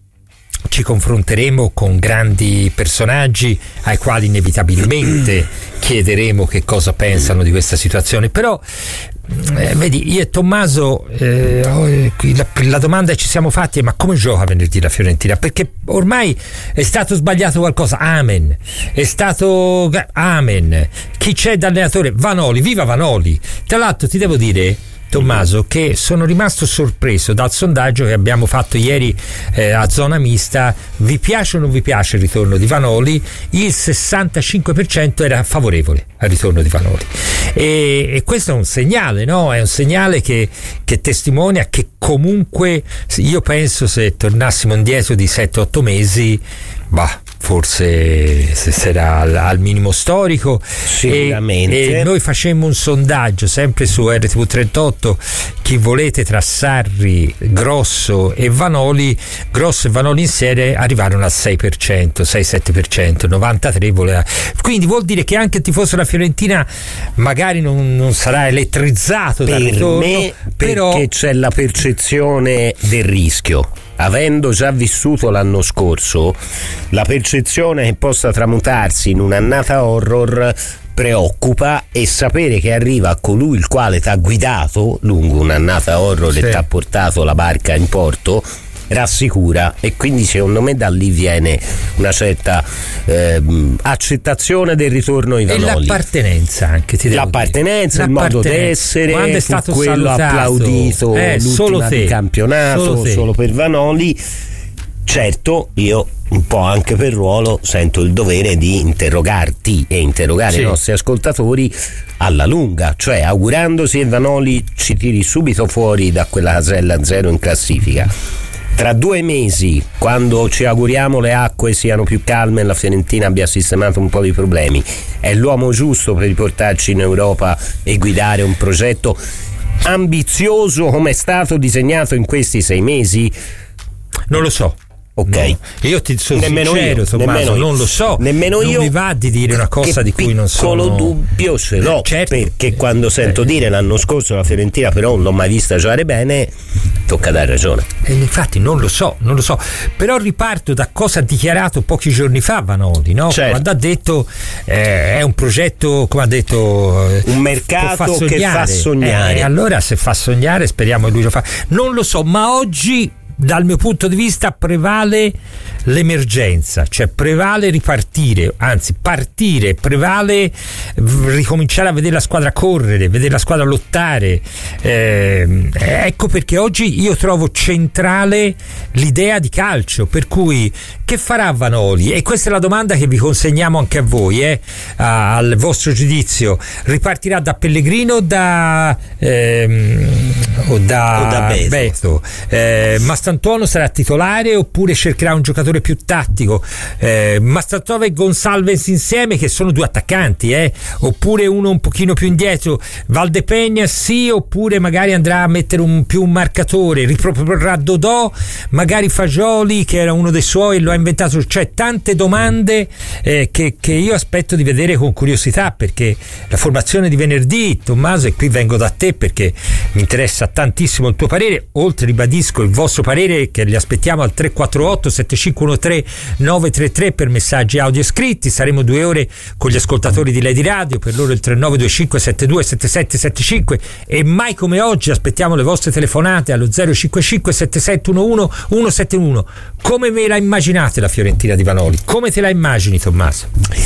ci confronteremo con grandi personaggi ai quali inevitabilmente chiederemo che cosa pensano di questa situazione, però eh, vedi, io e Tommaso eh, la, la domanda che ci siamo fatti è: ma come gioca venerdì la Fiorentina? Perché ormai è stato sbagliato qualcosa, amen, è stato amen, chi c'è da allenatore? Vanoli, viva Vanoli. Tra l'altro ti devo dire, Tommaso, che sono rimasto sorpreso dal sondaggio che abbiamo fatto ieri eh, a zona mista. Vi piace o non vi piace il ritorno di Vanoli? Il sessantacinque per cento era favorevole al ritorno di Vanoli, e, e questo è un segnale, no? È un segnale che, che testimonia che comunque, io penso, se tornassimo indietro di sette otto mesi, bah, forse se sarà al, al minimo storico. Sicuramente. E, e noi facemmo un sondaggio sempre su R T V trentotto: chi volete tra Sarri, Grosso e Vanoli. Grosso e Vanoli insieme arrivarono al sei per cento, sei sette per cento, novantatré voleva. Quindi vuol dire che anche il tifoso della Fiorentina magari non, non sarà elettrizzato per dal ritorno, me, però perché c'è la percezione del rischio. Avendo già vissuto l'anno scorso, la percezione che possa tramutarsi in un'annata horror preoccupa, e sapere che arriva colui il quale ti ha guidato lungo un'annata horror sì. e ti ha portato la barca in porto rassicura, e quindi secondo me da lì viene una certa eh, accettazione del ritorno ai Vanoli. E l'appartenenza anche, ti devo l'appartenenza, dire. il modo d'essere, quando è stato quello salutato, applaudito eh, l'ultima solo di campionato solo, solo per Vanoli. Certo, io un po' anche per ruolo sento il dovere di interrogarti e interrogare sì. i nostri ascoltatori alla lunga, cioè augurandosi che Vanoli ci tiri subito fuori da quella casella zero in classifica. Tra due mesi, quando ci auguriamo le acque siano più calme e la Fiorentina abbia sistemato un po' di problemi, è l'uomo giusto per riportarci in Europa e guidare un progetto ambizioso come è stato disegnato in questi sei mesi? Non lo so. Ok, no. Io ti sono nemmeno sincero, io, Tommaso, non lo so, nemmeno non io. mi va di dire una cosa di cui non sono. Piccolo dubbio ce l'ho, certo. perché quando sento eh. dire l'anno scorso la Fiorentina però non l'ho mai vista giocare bene, tocca dare ragione. E infatti non lo so, non lo so, però riparto da cosa ha dichiarato pochi giorni fa Vanoli, no? Certo. Quando ha detto eh, è un progetto, come ha detto, eh, un mercato che fa sognare. E eh, allora se fa sognare speriamo che lui lo fa. Non lo so, ma oggi dal mio punto di vista prevale l'emergenza, cioè prevale ripartire, anzi partire, prevale ricominciare a vedere la squadra correre, vedere la squadra lottare. Eh, ecco perché oggi io trovo centrale l'idea di calcio, per cui che farà Vanoli? E questa è la domanda che vi consegniamo anche a voi, eh, al vostro giudizio. Ripartirà da Pellegrino o da ehm, o da, o da Beto? Beto. Eh, Mastantuono sarà titolare oppure cercherà un giocatore più tattico? Eh, Mastantuono e Gonçalves insieme, che sono due attaccanti, eh? Oppure uno un pochino più indietro, Valdepegna sì, oppure magari andrà a mettere un più un marcatore, riproporrà Dodò, magari Fagioli che era uno dei suoi e lo ha inventato. Cioè tante domande eh, che, che io aspetto di vedere con curiosità, perché la formazione di venerdì, Tommaso, e qui vengo da te perché mi interessa tantissimo il tuo parere, oltre ribadisco il vostro parere che li aspettiamo al tre quattro otto sette cinque uno tre nove tre tre per messaggi audio scritti. Saremo due ore con gli ascoltatori di Lady Radio, per loro il tre nove due cinque sette due sette sette sette cinque, e mai come oggi aspettiamo le vostre telefonate allo zero cinque cinque sette sette uno uno uno sette uno. Come ve la immaginate la Fiorentina di Vanoli? Come te la immagini, Tommaso?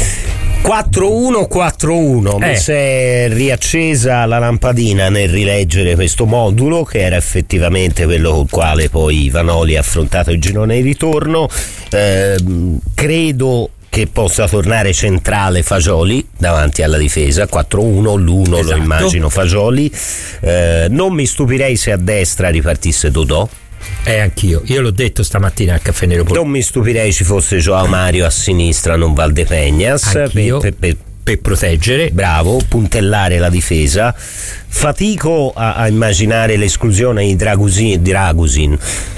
quattro uno quattro uno, Eh. mi si è riaccesa la lampadina nel rileggere questo modulo, che era effettivamente quello col quale poi Vanoli ha affrontato il girone di ritorno. Eh, credo che possa tornare centrale Fagioli davanti alla difesa, quattro uno, l'uno Esatto. lo immagino Fagioli. Eh, non mi stupirei se a destra ripartisse Dodò. Eh, anch'io, io l'ho detto stamattina al Caffè Nero. Non mi stupirei ci fosse Joao Mario a sinistra, non Valdepegnas, Anch'io, per, per, per proteggere. Bravo, puntellare la difesa. Fatico a, a immaginare l'esclusione di Dragusin, di Dragusin,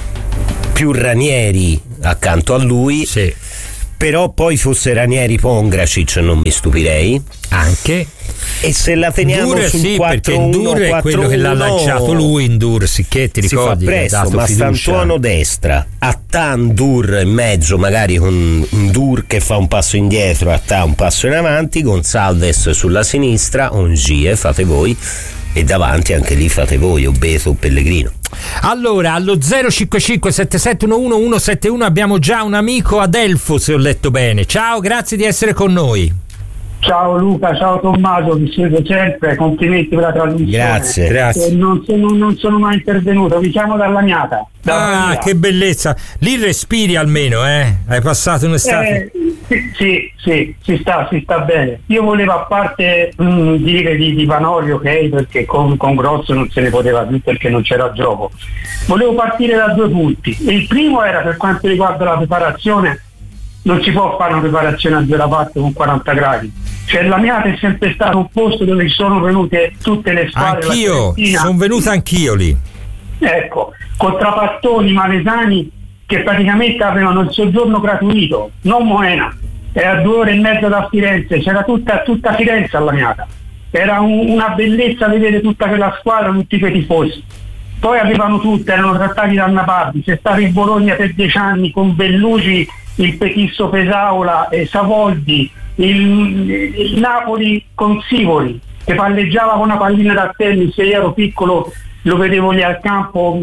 più Ranieri accanto a lui. Sì. Però poi fosse Ranieri Pongracic non mi stupirei. Anche. E se la teniamo Ndur, sul sì, perché quattro uno Ndur è quello che l'ha lanciato lui, Ndur, sicché ti ricordi si fa che ha presto, dato ma fiducia. Stantuono destra, Attà Ndur in mezzo, magari con Ndur che fa un passo indietro, Attà un passo in avanti, Gonçalves sulla sinistra, Ongie fate voi, e davanti anche lì fate voi, Obeso o Pellegrino. Allora, allo zero cinque cinque sette sette uno uno uno sette uno abbiamo già un amico ad Elfo, se ho letto bene. Ciao, grazie di essere con noi. Ciao Luca, ciao Tommaso, vi seguo sempre, complimenti per la trasmissione. Grazie, grazie. Eh, non, sono, non sono mai intervenuto, vi chiamo dalla Laniata. da Ah, Pavia. che bellezza. Lì respiri almeno, eh? Hai passato un'estate. Eh, sì, sì, sì, si sta, si sta bene. Io volevo, a parte mh, dire di, di Vanoli, ok, perché con, con Grosso non se ne poteva più perché non c'era gioco. Volevo partire da due punti. Il primo era per quanto riguarda la preparazione. Non si può fare una preparazione a zero parte con quaranta gradi. Cioè la Laniata è sempre stato un posto dove sono venute tutte le squadre. Anch'io, sono venuto anch'io lì. Ecco, con Trapattoni, Malesani che praticamente avevano il soggiorno gratuito, non Moena, era a due ore e mezza da Firenze, c'era tutta, tutta Firenze alla Laniata. Era un, una bellezza vedere tutta quella squadra, tutti quei tifosi. Poi avevano tutte, erano trattati da Napardi, c'è stato il Bologna per dieci anni con Belluci, il Petisso Pesaula, eh, Savoldi, il, il Napoli con Sivoli che palleggiava con una pallina da tennis, se io ero piccolo lo vedevo lì al campo,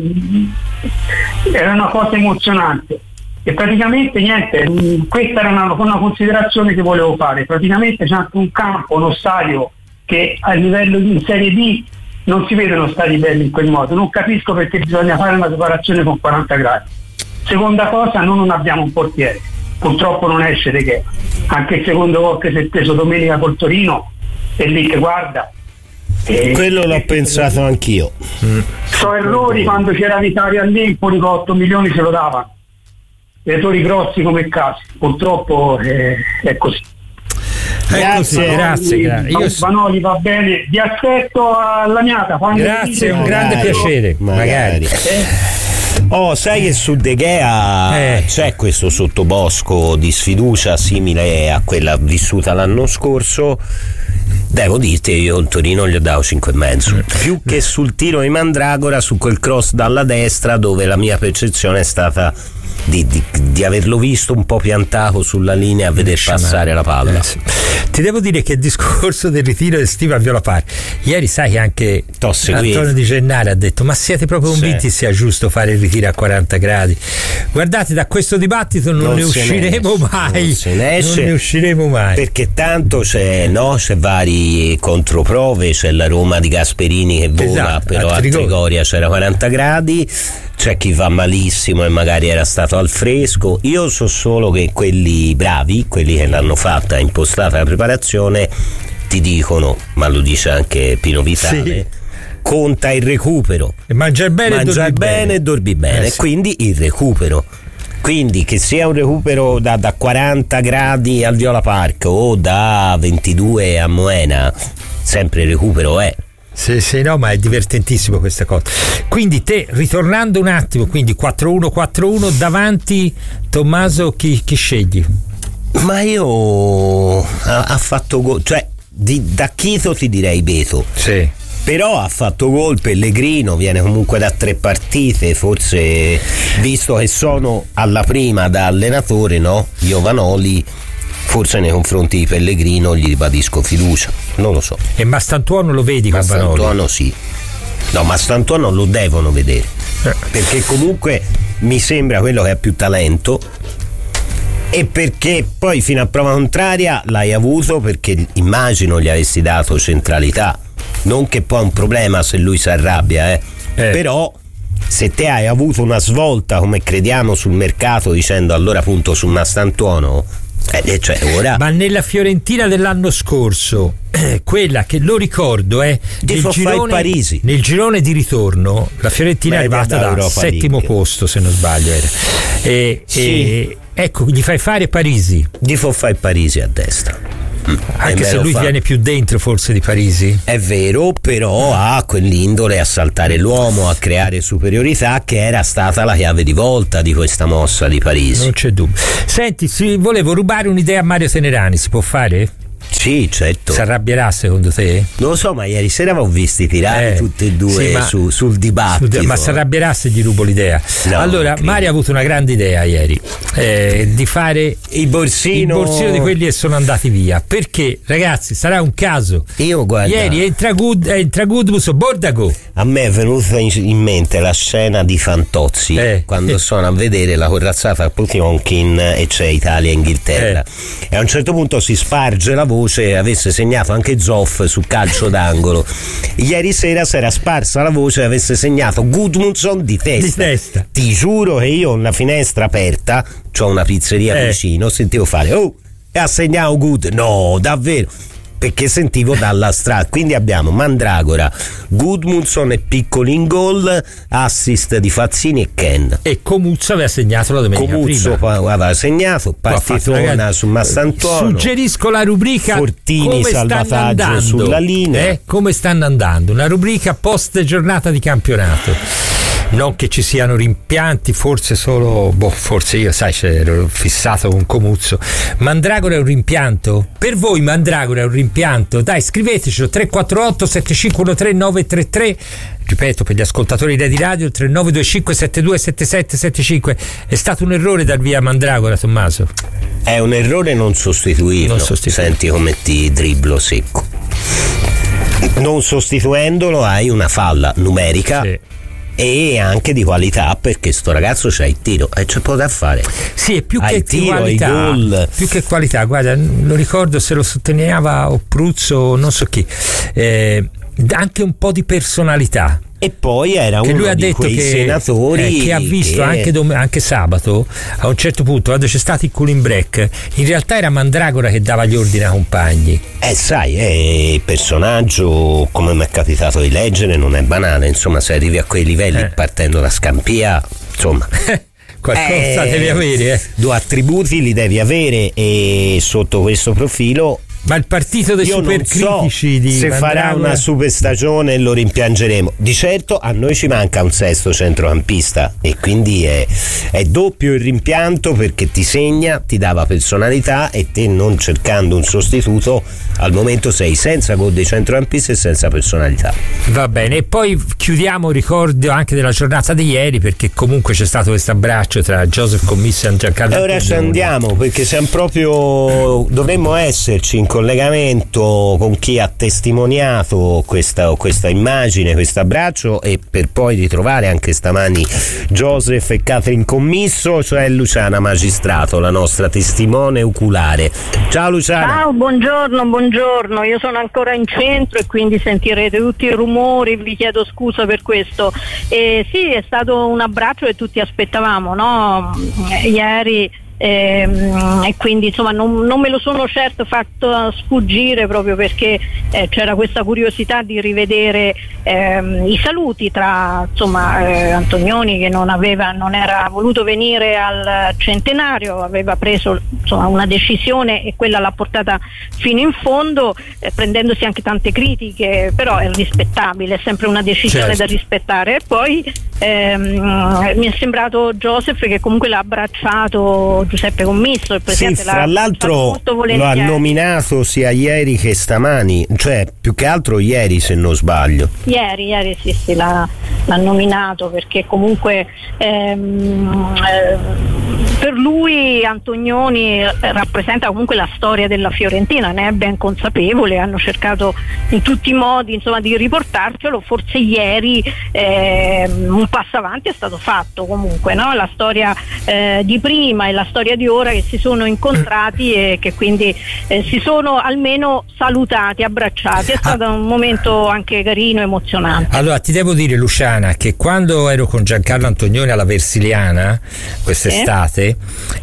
era una cosa emozionante. E praticamente niente, questa era una, una considerazione che volevo fare. Praticamente c'è anche un campo, uno stadio che a livello di Serie B non si vedono stadi belli in quel modo. Non capisco perché bisogna fare una preparazione con quaranta gradi. Seconda cosa, noi non abbiamo un portiere, purtroppo non esce De Gea, anche il secondo gol che si è preso domenica col Torino è lì che guarda. E quello l'ho pensato anch'io. So errori, quando c'era Vitalia all'Empoli con otto milioni se lo davano, errori grossi come casi, purtroppo è, è così. Grazie, Vanoli, grazie, grazie. Io... Vanoli va bene, vi aspetto alla Laniata. Grazie, è un grande magari, piacere. magari. Eh? Oh, sai che su De Gea Eh. c'è questo sottobosco di sfiducia simile a quella vissuta l'anno scorso. Devo dirti, io in Torino gli ho dato cinque e mezzo, più che sul tiro di Mandragora, su quel cross dalla destra dove la mia percezione è stata di, di, di averlo visto un po' piantato sulla linea a veder passare la palla. Eh, sì. Ti devo dire che il discorso del ritiro estivo a Viola Pari, ieri sai che anche Antonio Di Gennaro ha detto: ma siete proprio convinti sì. sia giusto fare il ritiro a quaranta gradi? Guardate, da questo dibattito non, non ne usciremo ne mai, non, se ne, esce, non ne usciremo mai, perché tanto c'è, no, c'è vari controprove. C'è la Roma di Gasperini che vola, esatto, però a Trigoria c'era quaranta gradi, c'è chi va malissimo e magari era stato al fresco. Io so solo che quelli bravi, quelli che l'hanno fatta impostata la preparazione, ti dicono, ma lo dice anche Pino Vitale, sì. conta il recupero, e mangiare bene mangiare e bene, bene e dormi bene, eh, sì. quindi il recupero. Quindi che sia un recupero da, da quaranta gradi al Viola Park o da ventidue a Moena, sempre il recupero è. Sì, sì, no, ma è divertentissimo questa cosa. Quindi te, ritornando un attimo, quindi quattro uno quattro uno davanti, Tommaso, chi, chi scegli? Ma io ha, ha fatto go- cioè di, da Chito ti direi Beto. Sì. però ha fatto gol Pellegrino, viene comunque da tre partite, forse visto che sono alla prima da allenatore, no? Io Vanoli forse nei confronti di Pellegrino gli ribadisco fiducia, non lo so. E Mastantuono lo vedi con Vanoli? Mastantuono sì, no, Mastantuono lo devono vedere, eh. perché comunque mi sembra quello che ha più talento, e perché poi fino a prova contraria l'hai avuto perché immagino gli avessi dato centralità, non che poi è un problema se lui si arrabbia, eh. Eh. Però se te hai avuto una svolta come crediamo sul mercato dicendo allora punto su Mastantuono, eh, cioè ora... Ma nella Fiorentina dell'anno scorso, eh, quella che lo ricordo è eh, nel, girone, Parisi. nel girone di ritorno la Fiorentina Beh, è arrivata da Europa settimo League. Posto se non sbaglio era. E, sì. e ecco, gli fai fare Parisi, gli fa fare Parisi a destra. Anche se lui fa. viene più dentro forse di Parisi, è vero, però ha quell'indole a saltare l'uomo, a creare superiorità, che era stata la chiave di volta di questa mossa di Parisi. Non c'è dubbio. Senti, si volevo rubare un'idea a Mario Tenerani, si può fare? Sì, certo. Si arrabbierà secondo te? Non lo so, ma ieri sera avevo visti tirare eh, tutti e due sì, su, sul dibattito. Sul, ma si arrabbierà se gli rubo l'idea? No, allora, Mario ha avuto una grande idea ieri, eh, di fare il borsino. il borsino di quelli che sono andati via. Perché, ragazzi, sarà un caso. Io guarda. Ieri entra Good, entra Goodmus, Bordago. A me è venuta in mente la scena di Fantozzi eh, quando eh. sono a vedere la corazzata a Potionkin e c'è Italia-Inghilterra. Eh. E a un certo punto si sparge la voce avesse segnato anche Zoff su calcio d'angolo. Ieri sera si era sparsa la voce e avesse segnato Gudmundsson di testa. di testa Ti giuro che io ho una finestra aperta, c'ho una pizzeria eh. vicino, sentivo fare oh, e ha segnato Good, no davvero, perché sentivo dalla strada. Quindi abbiamo Mandragora, Gudmundsson e Piccoli in gol, assist di Fazzini e Ken, e Comuzzo aveva segnato la domenica Comuzzo prima aveva segnato, partitona su Massantuono. Suggerisco la rubrica Fortini, come salvataggio sulla linea, eh? come stanno andando, una rubrica post giornata di campionato. Non che ci siano rimpianti, forse solo, boh, forse io, sai, c'ero fissato con Comuzzo. Mandragora è un rimpianto? Per voi Mandragora è un rimpianto? Dai, scrivetecelo, tre quattro otto sette cinque uno tre nove tre tre, ripeto per gli ascoltatori di radio, tre nove due cinque sette due sette sette sette cinque. È stato un errore dar via Mandragora, Tommaso? È un errore non sostituirlo, non sostituirlo. Senti come ti dribblo secco. Non sostituendolo hai una falla numerica, sì, e anche di qualità, perché sto ragazzo c'ha il tiro e c'è poco da fare. Sì, è più ha che tiro, qualità, gol. più che qualità, guarda, lo ricordo se lo sottolineava Oppruzzo, non so chi, eh, anche un po' di personalità. E poi era che uno lui ha di detto quei che, senatori eh, che ha visto che... anche, dom- anche sabato a un certo punto quando c'è stato il cooling break, in realtà era Mandragora che dava gli ordini ai compagni. Eh sai, è il personaggio, come mi è capitato di leggere, non è banale, insomma, se arrivi a quei livelli eh. partendo da Scampia, insomma qualcosa eh, devi avere, eh. due attributi li devi avere, e sotto questo profilo. Ma il partito dei supercritici so di se Mandragora farà una super stagione lo rimpiangeremo. Di certo a noi ci manca un sesto centrocampista, e quindi è, è doppio il rimpianto, perché ti segna, ti dava personalità, e te, non cercando un sostituto, al momento sei senza gol dei centrocampisti e senza personalità. Va bene, e poi chiudiamo, ricordo anche della giornata di ieri, perché comunque c'è stato questo abbraccio tra Joseph Commisso e Giancarlo. E ora ci andiamo, perché siamo proprio, dovremmo esserci in collegamento con chi ha testimoniato questa, questa immagine, questo abbraccio, e per poi ritrovare anche stamani Joseph e Catherine Commisso, cioè Luciana Magistrato, la nostra testimone oculare. Ciao Luciana. Ciao, buongiorno, buongiorno, io sono ancora in centro e quindi sentirete tutti i rumori, vi chiedo scusa per questo. E sì, è stato un abbraccio che tutti aspettavamo, no? Ieri. E, e quindi insomma non, non me lo sono certo fatto sfuggire, proprio perché eh, c'era questa curiosità di rivedere ehm, i saluti tra insomma eh, Antonioni, che non aveva non era voluto venire al centenario, aveva preso insomma una decisione e quella l'ha portata fino in fondo, eh, prendendosi anche tante critiche, però è rispettabile, è sempre una decisione, certo, da rispettare. E poi ehm, mi è sembrato Joseph che comunque l'ha abbracciato Giuseppe Commisso, il presidente sì, fra l'ha l'altro molto lo ha volentieri. nominato sia ieri che stamani, cioè più che altro ieri se non sbaglio. Ieri, ieri sì, sì, l'ha, l'ha nominato perché comunque ehm, eh, per lui Antonioni rappresenta comunque la storia della Fiorentina, ne è ben consapevole, hanno cercato in tutti i modi insomma di riportarcelo, forse ieri eh, un passo avanti è stato fatto comunque, no? La storia eh, di prima e la storia di ora che si sono incontrati e che quindi eh, si sono almeno salutati, abbracciati, è stato un momento anche carino, emozionante. Allora ti devo dire, Luciana, che quando ero con Giancarlo Antonioni alla Versiliana quest'estate,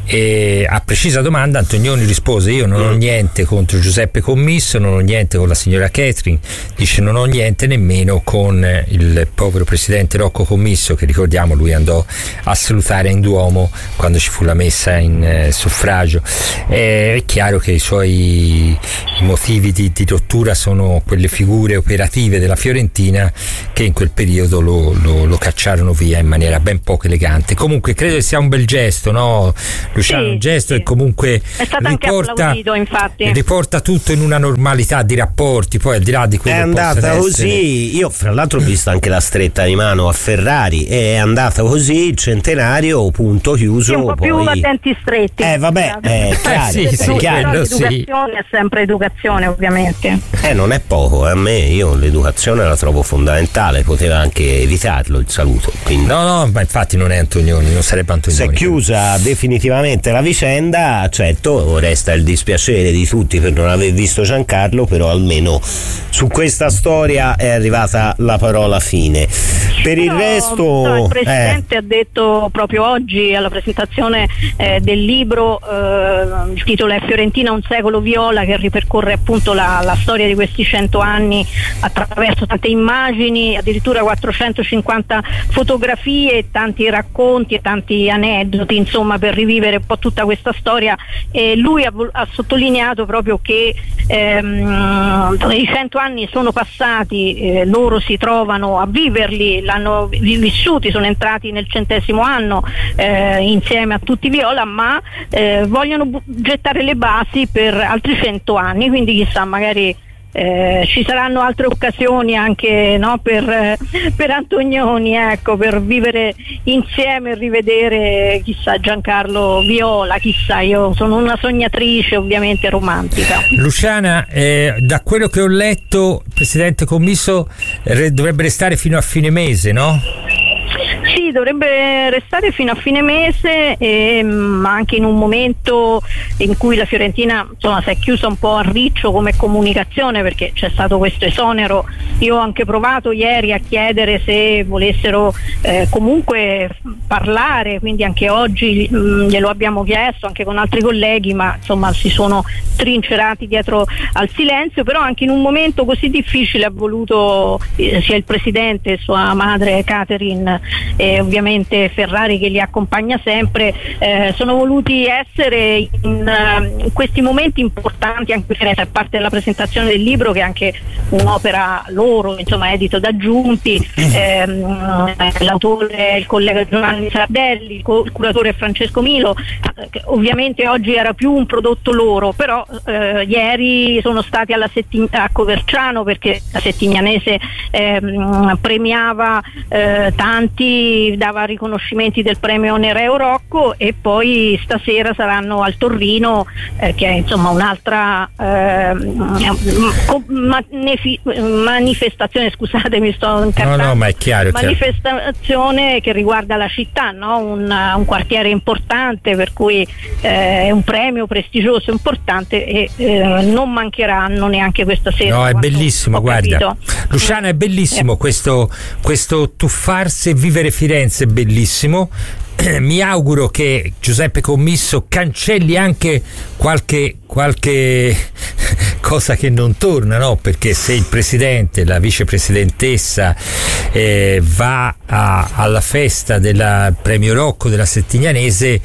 e a precisa domanda Antonioni rispose: io non ho niente contro Giuseppe Commisso, non ho niente con la signora Catherine, dice non ho niente nemmeno con il povero presidente Rocco Commisso, che ricordiamo lui andò a salutare in Duomo quando ci fu la messa in eh, suffragio. Eh, è chiaro che i suoi i motivi di, di rottura sono quelle figure operative della Fiorentina che in quel periodo lo, lo, lo cacciarono via in maniera ben poco elegante. Comunque credo che sia un bel gesto, no Luciano? Sì, un gesto che sì. comunque è stato riporta, anche applaudito, infatti. riporta tutto in una normalità di rapporti, poi al di là di quello è andata così essere... io fra l'altro ho visto anche la stretta di mano a Ferrari, è andata così, il centenario, punto chiuso. Sì, un po' poi... più a denti stretti. Eh vabbè, è chiaro, eh, sì, è sì, chiaro. L'educazione sì. è sempre educazione, ovviamente. Eh, non è poco, a me io l'educazione la trovo fondamentale, poteva anche evitarlo il saluto. Quindi... No, no, ma infatti non è Antonioni, non sarebbe Antonioni. Si è chiusa definitivamente la vicenda, certo, resta il dispiacere di tutti per non aver visto Giancarlo, però almeno su questa storia è arrivata la parola fine. Per però, il resto... No, il Presidente eh. ha detto proprio oggi alla presentazione eh, del libro, eh, il titolo è Fiorentina un secolo viola, che ripercorre appunto la, la storia di questi cento anni attraverso tante immagini, addirittura quattrocentocinquanta fotografie, tanti racconti e tanti aneddoti, insomma, per rivivere un po' tutta questa storia. E lui ha, ha sottolineato proprio che ehm, i cento anni sono passati, eh, loro si trovano a viverli, l'hanno vissuti, sono entrati nel centesimo anno eh, insieme a tutti Viola, ma eh, vogliono bu- gettare le basi per altri cento anni, quindi chissà, magari Eh, ci saranno altre occasioni anche, no, per, eh, per Antonioni, ecco, per vivere insieme e rivedere chissà Giancarlo Viola, chissà, io sono una sognatrice ovviamente romantica. Luciana, eh, da quello che ho letto il presidente Commisso re- dovrebbe restare fino a fine mese, no? Sì, dovrebbe restare fino a fine mese, e, ma anche in un momento in cui la Fiorentina insomma si è chiusa un po' a riccio come comunicazione, perché c'è stato questo esonero. Io ho anche provato ieri a chiedere se volessero eh, comunque parlare, quindi anche oggi mh, glielo abbiamo chiesto anche con altri colleghi, ma insomma si sono trincerati dietro al silenzio. Però anche in un momento così difficile ha voluto eh, sia il presidente e sua madre Catherine e ovviamente Ferrari, che li accompagna sempre, eh, sono voluti essere in, uh, in questi momenti importanti, anche a parte della presentazione del libro, che è anche un'opera loro, insomma, edito da Giunti, ehm, l'autore è il collega Giovanni Sardelli, il, co- il curatore è Francesco Milo, che ovviamente oggi era più un prodotto loro, però eh, ieri sono stati alla Settig- a Coverciano, perché la Settignanese ehm, premiava eh, tanti, dava riconoscimenti del premio Nereo Rocco, e poi stasera saranno al Torrino, eh, che è insomma un'altra eh, manefi- manifestazione, scusate mi sto incartando, no, no, ma è chiaro, manifestazione chiaro. Che riguarda la città, no? un, un quartiere importante, per cui eh, è un premio prestigioso, importante, e eh, non mancheranno neanche questa sera. No, è bellissimo, guarda capito. Luciana, è bellissimo eh. questo, questo tuffarsi e vivere Firenze, è bellissimo. Mi auguro che Giuseppe Commisso cancelli anche qualche, qualche cosa che non torna, no? Perché se il presidente, la vicepresidentessa eh, va a, alla festa del premio Rocco della Settignanese,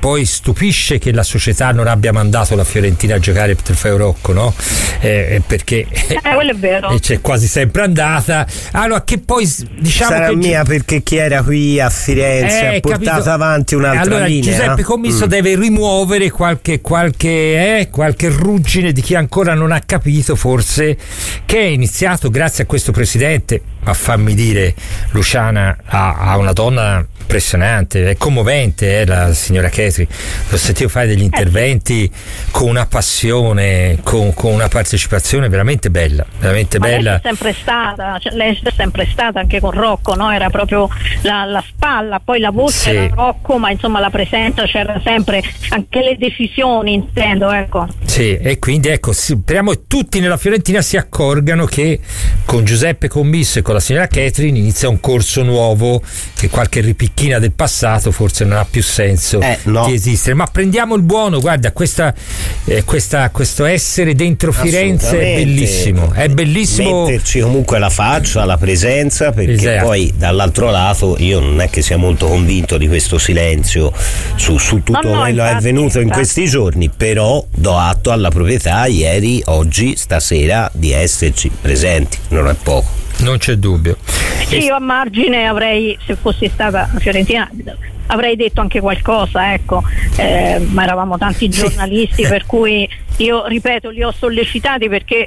poi stupisce che la società non abbia mandato la Fiorentina a giocare il trofeo Rocco, no? Eh, perché eh, quello è vero. c'è quasi sempre andata. Allora, che poi diciamo sarà che mia perché chi era qui a Firenze eh, ha portato capito? avanti un'altra allora, linea. Giuseppe Commisso mm. deve rimuovere qualche qualche, eh, qualche ruggine di chi ancora non ha capito, forse, che è iniziato grazie a questo presidente. Ma fammi dire, Luciana ha, ha una donna impressionante, è commovente, eh, la signora Chetri. L'ho sentito fare degli interventi con una passione, con, con una partecipazione veramente bella, veramente Ma bella. Lei è sempre stata, cioè, lei è sempre stata anche con Rocco, no? Era proprio la, la spalla, poi la voce Sì. era Rocco, ma insomma la presenza c'era sempre, anche le decisioni intendo, ecco. Sì, e quindi ecco, speriamo che tutti nella Fiorentina si accorgano che con Giuseppe Commisso e con la signora Catherine inizia un corso nuovo, che qualche ripicchina del passato forse non ha più senso eh, no. di esistere. Ma prendiamo il buono, guarda, questa, eh, questa, questo essere dentro Firenze è bellissimo, è bellissimo. Metterci comunque la faccia, la presenza, perché esatto. Poi dall'altro lato io non è che sia molto convinto di questo silenzio su, su tutto no, no, quello che è avvenuto in questi giorni, però do atto alla proprietà ieri, oggi, stasera di esserci presenti, non è poco. Non c'è dubbio. Sì, io a margine avrei, se fossi stata Fiorentina, avrei detto anche qualcosa, ecco, eh, ma eravamo tanti giornalisti, per cui io ripeto, li ho sollecitati perché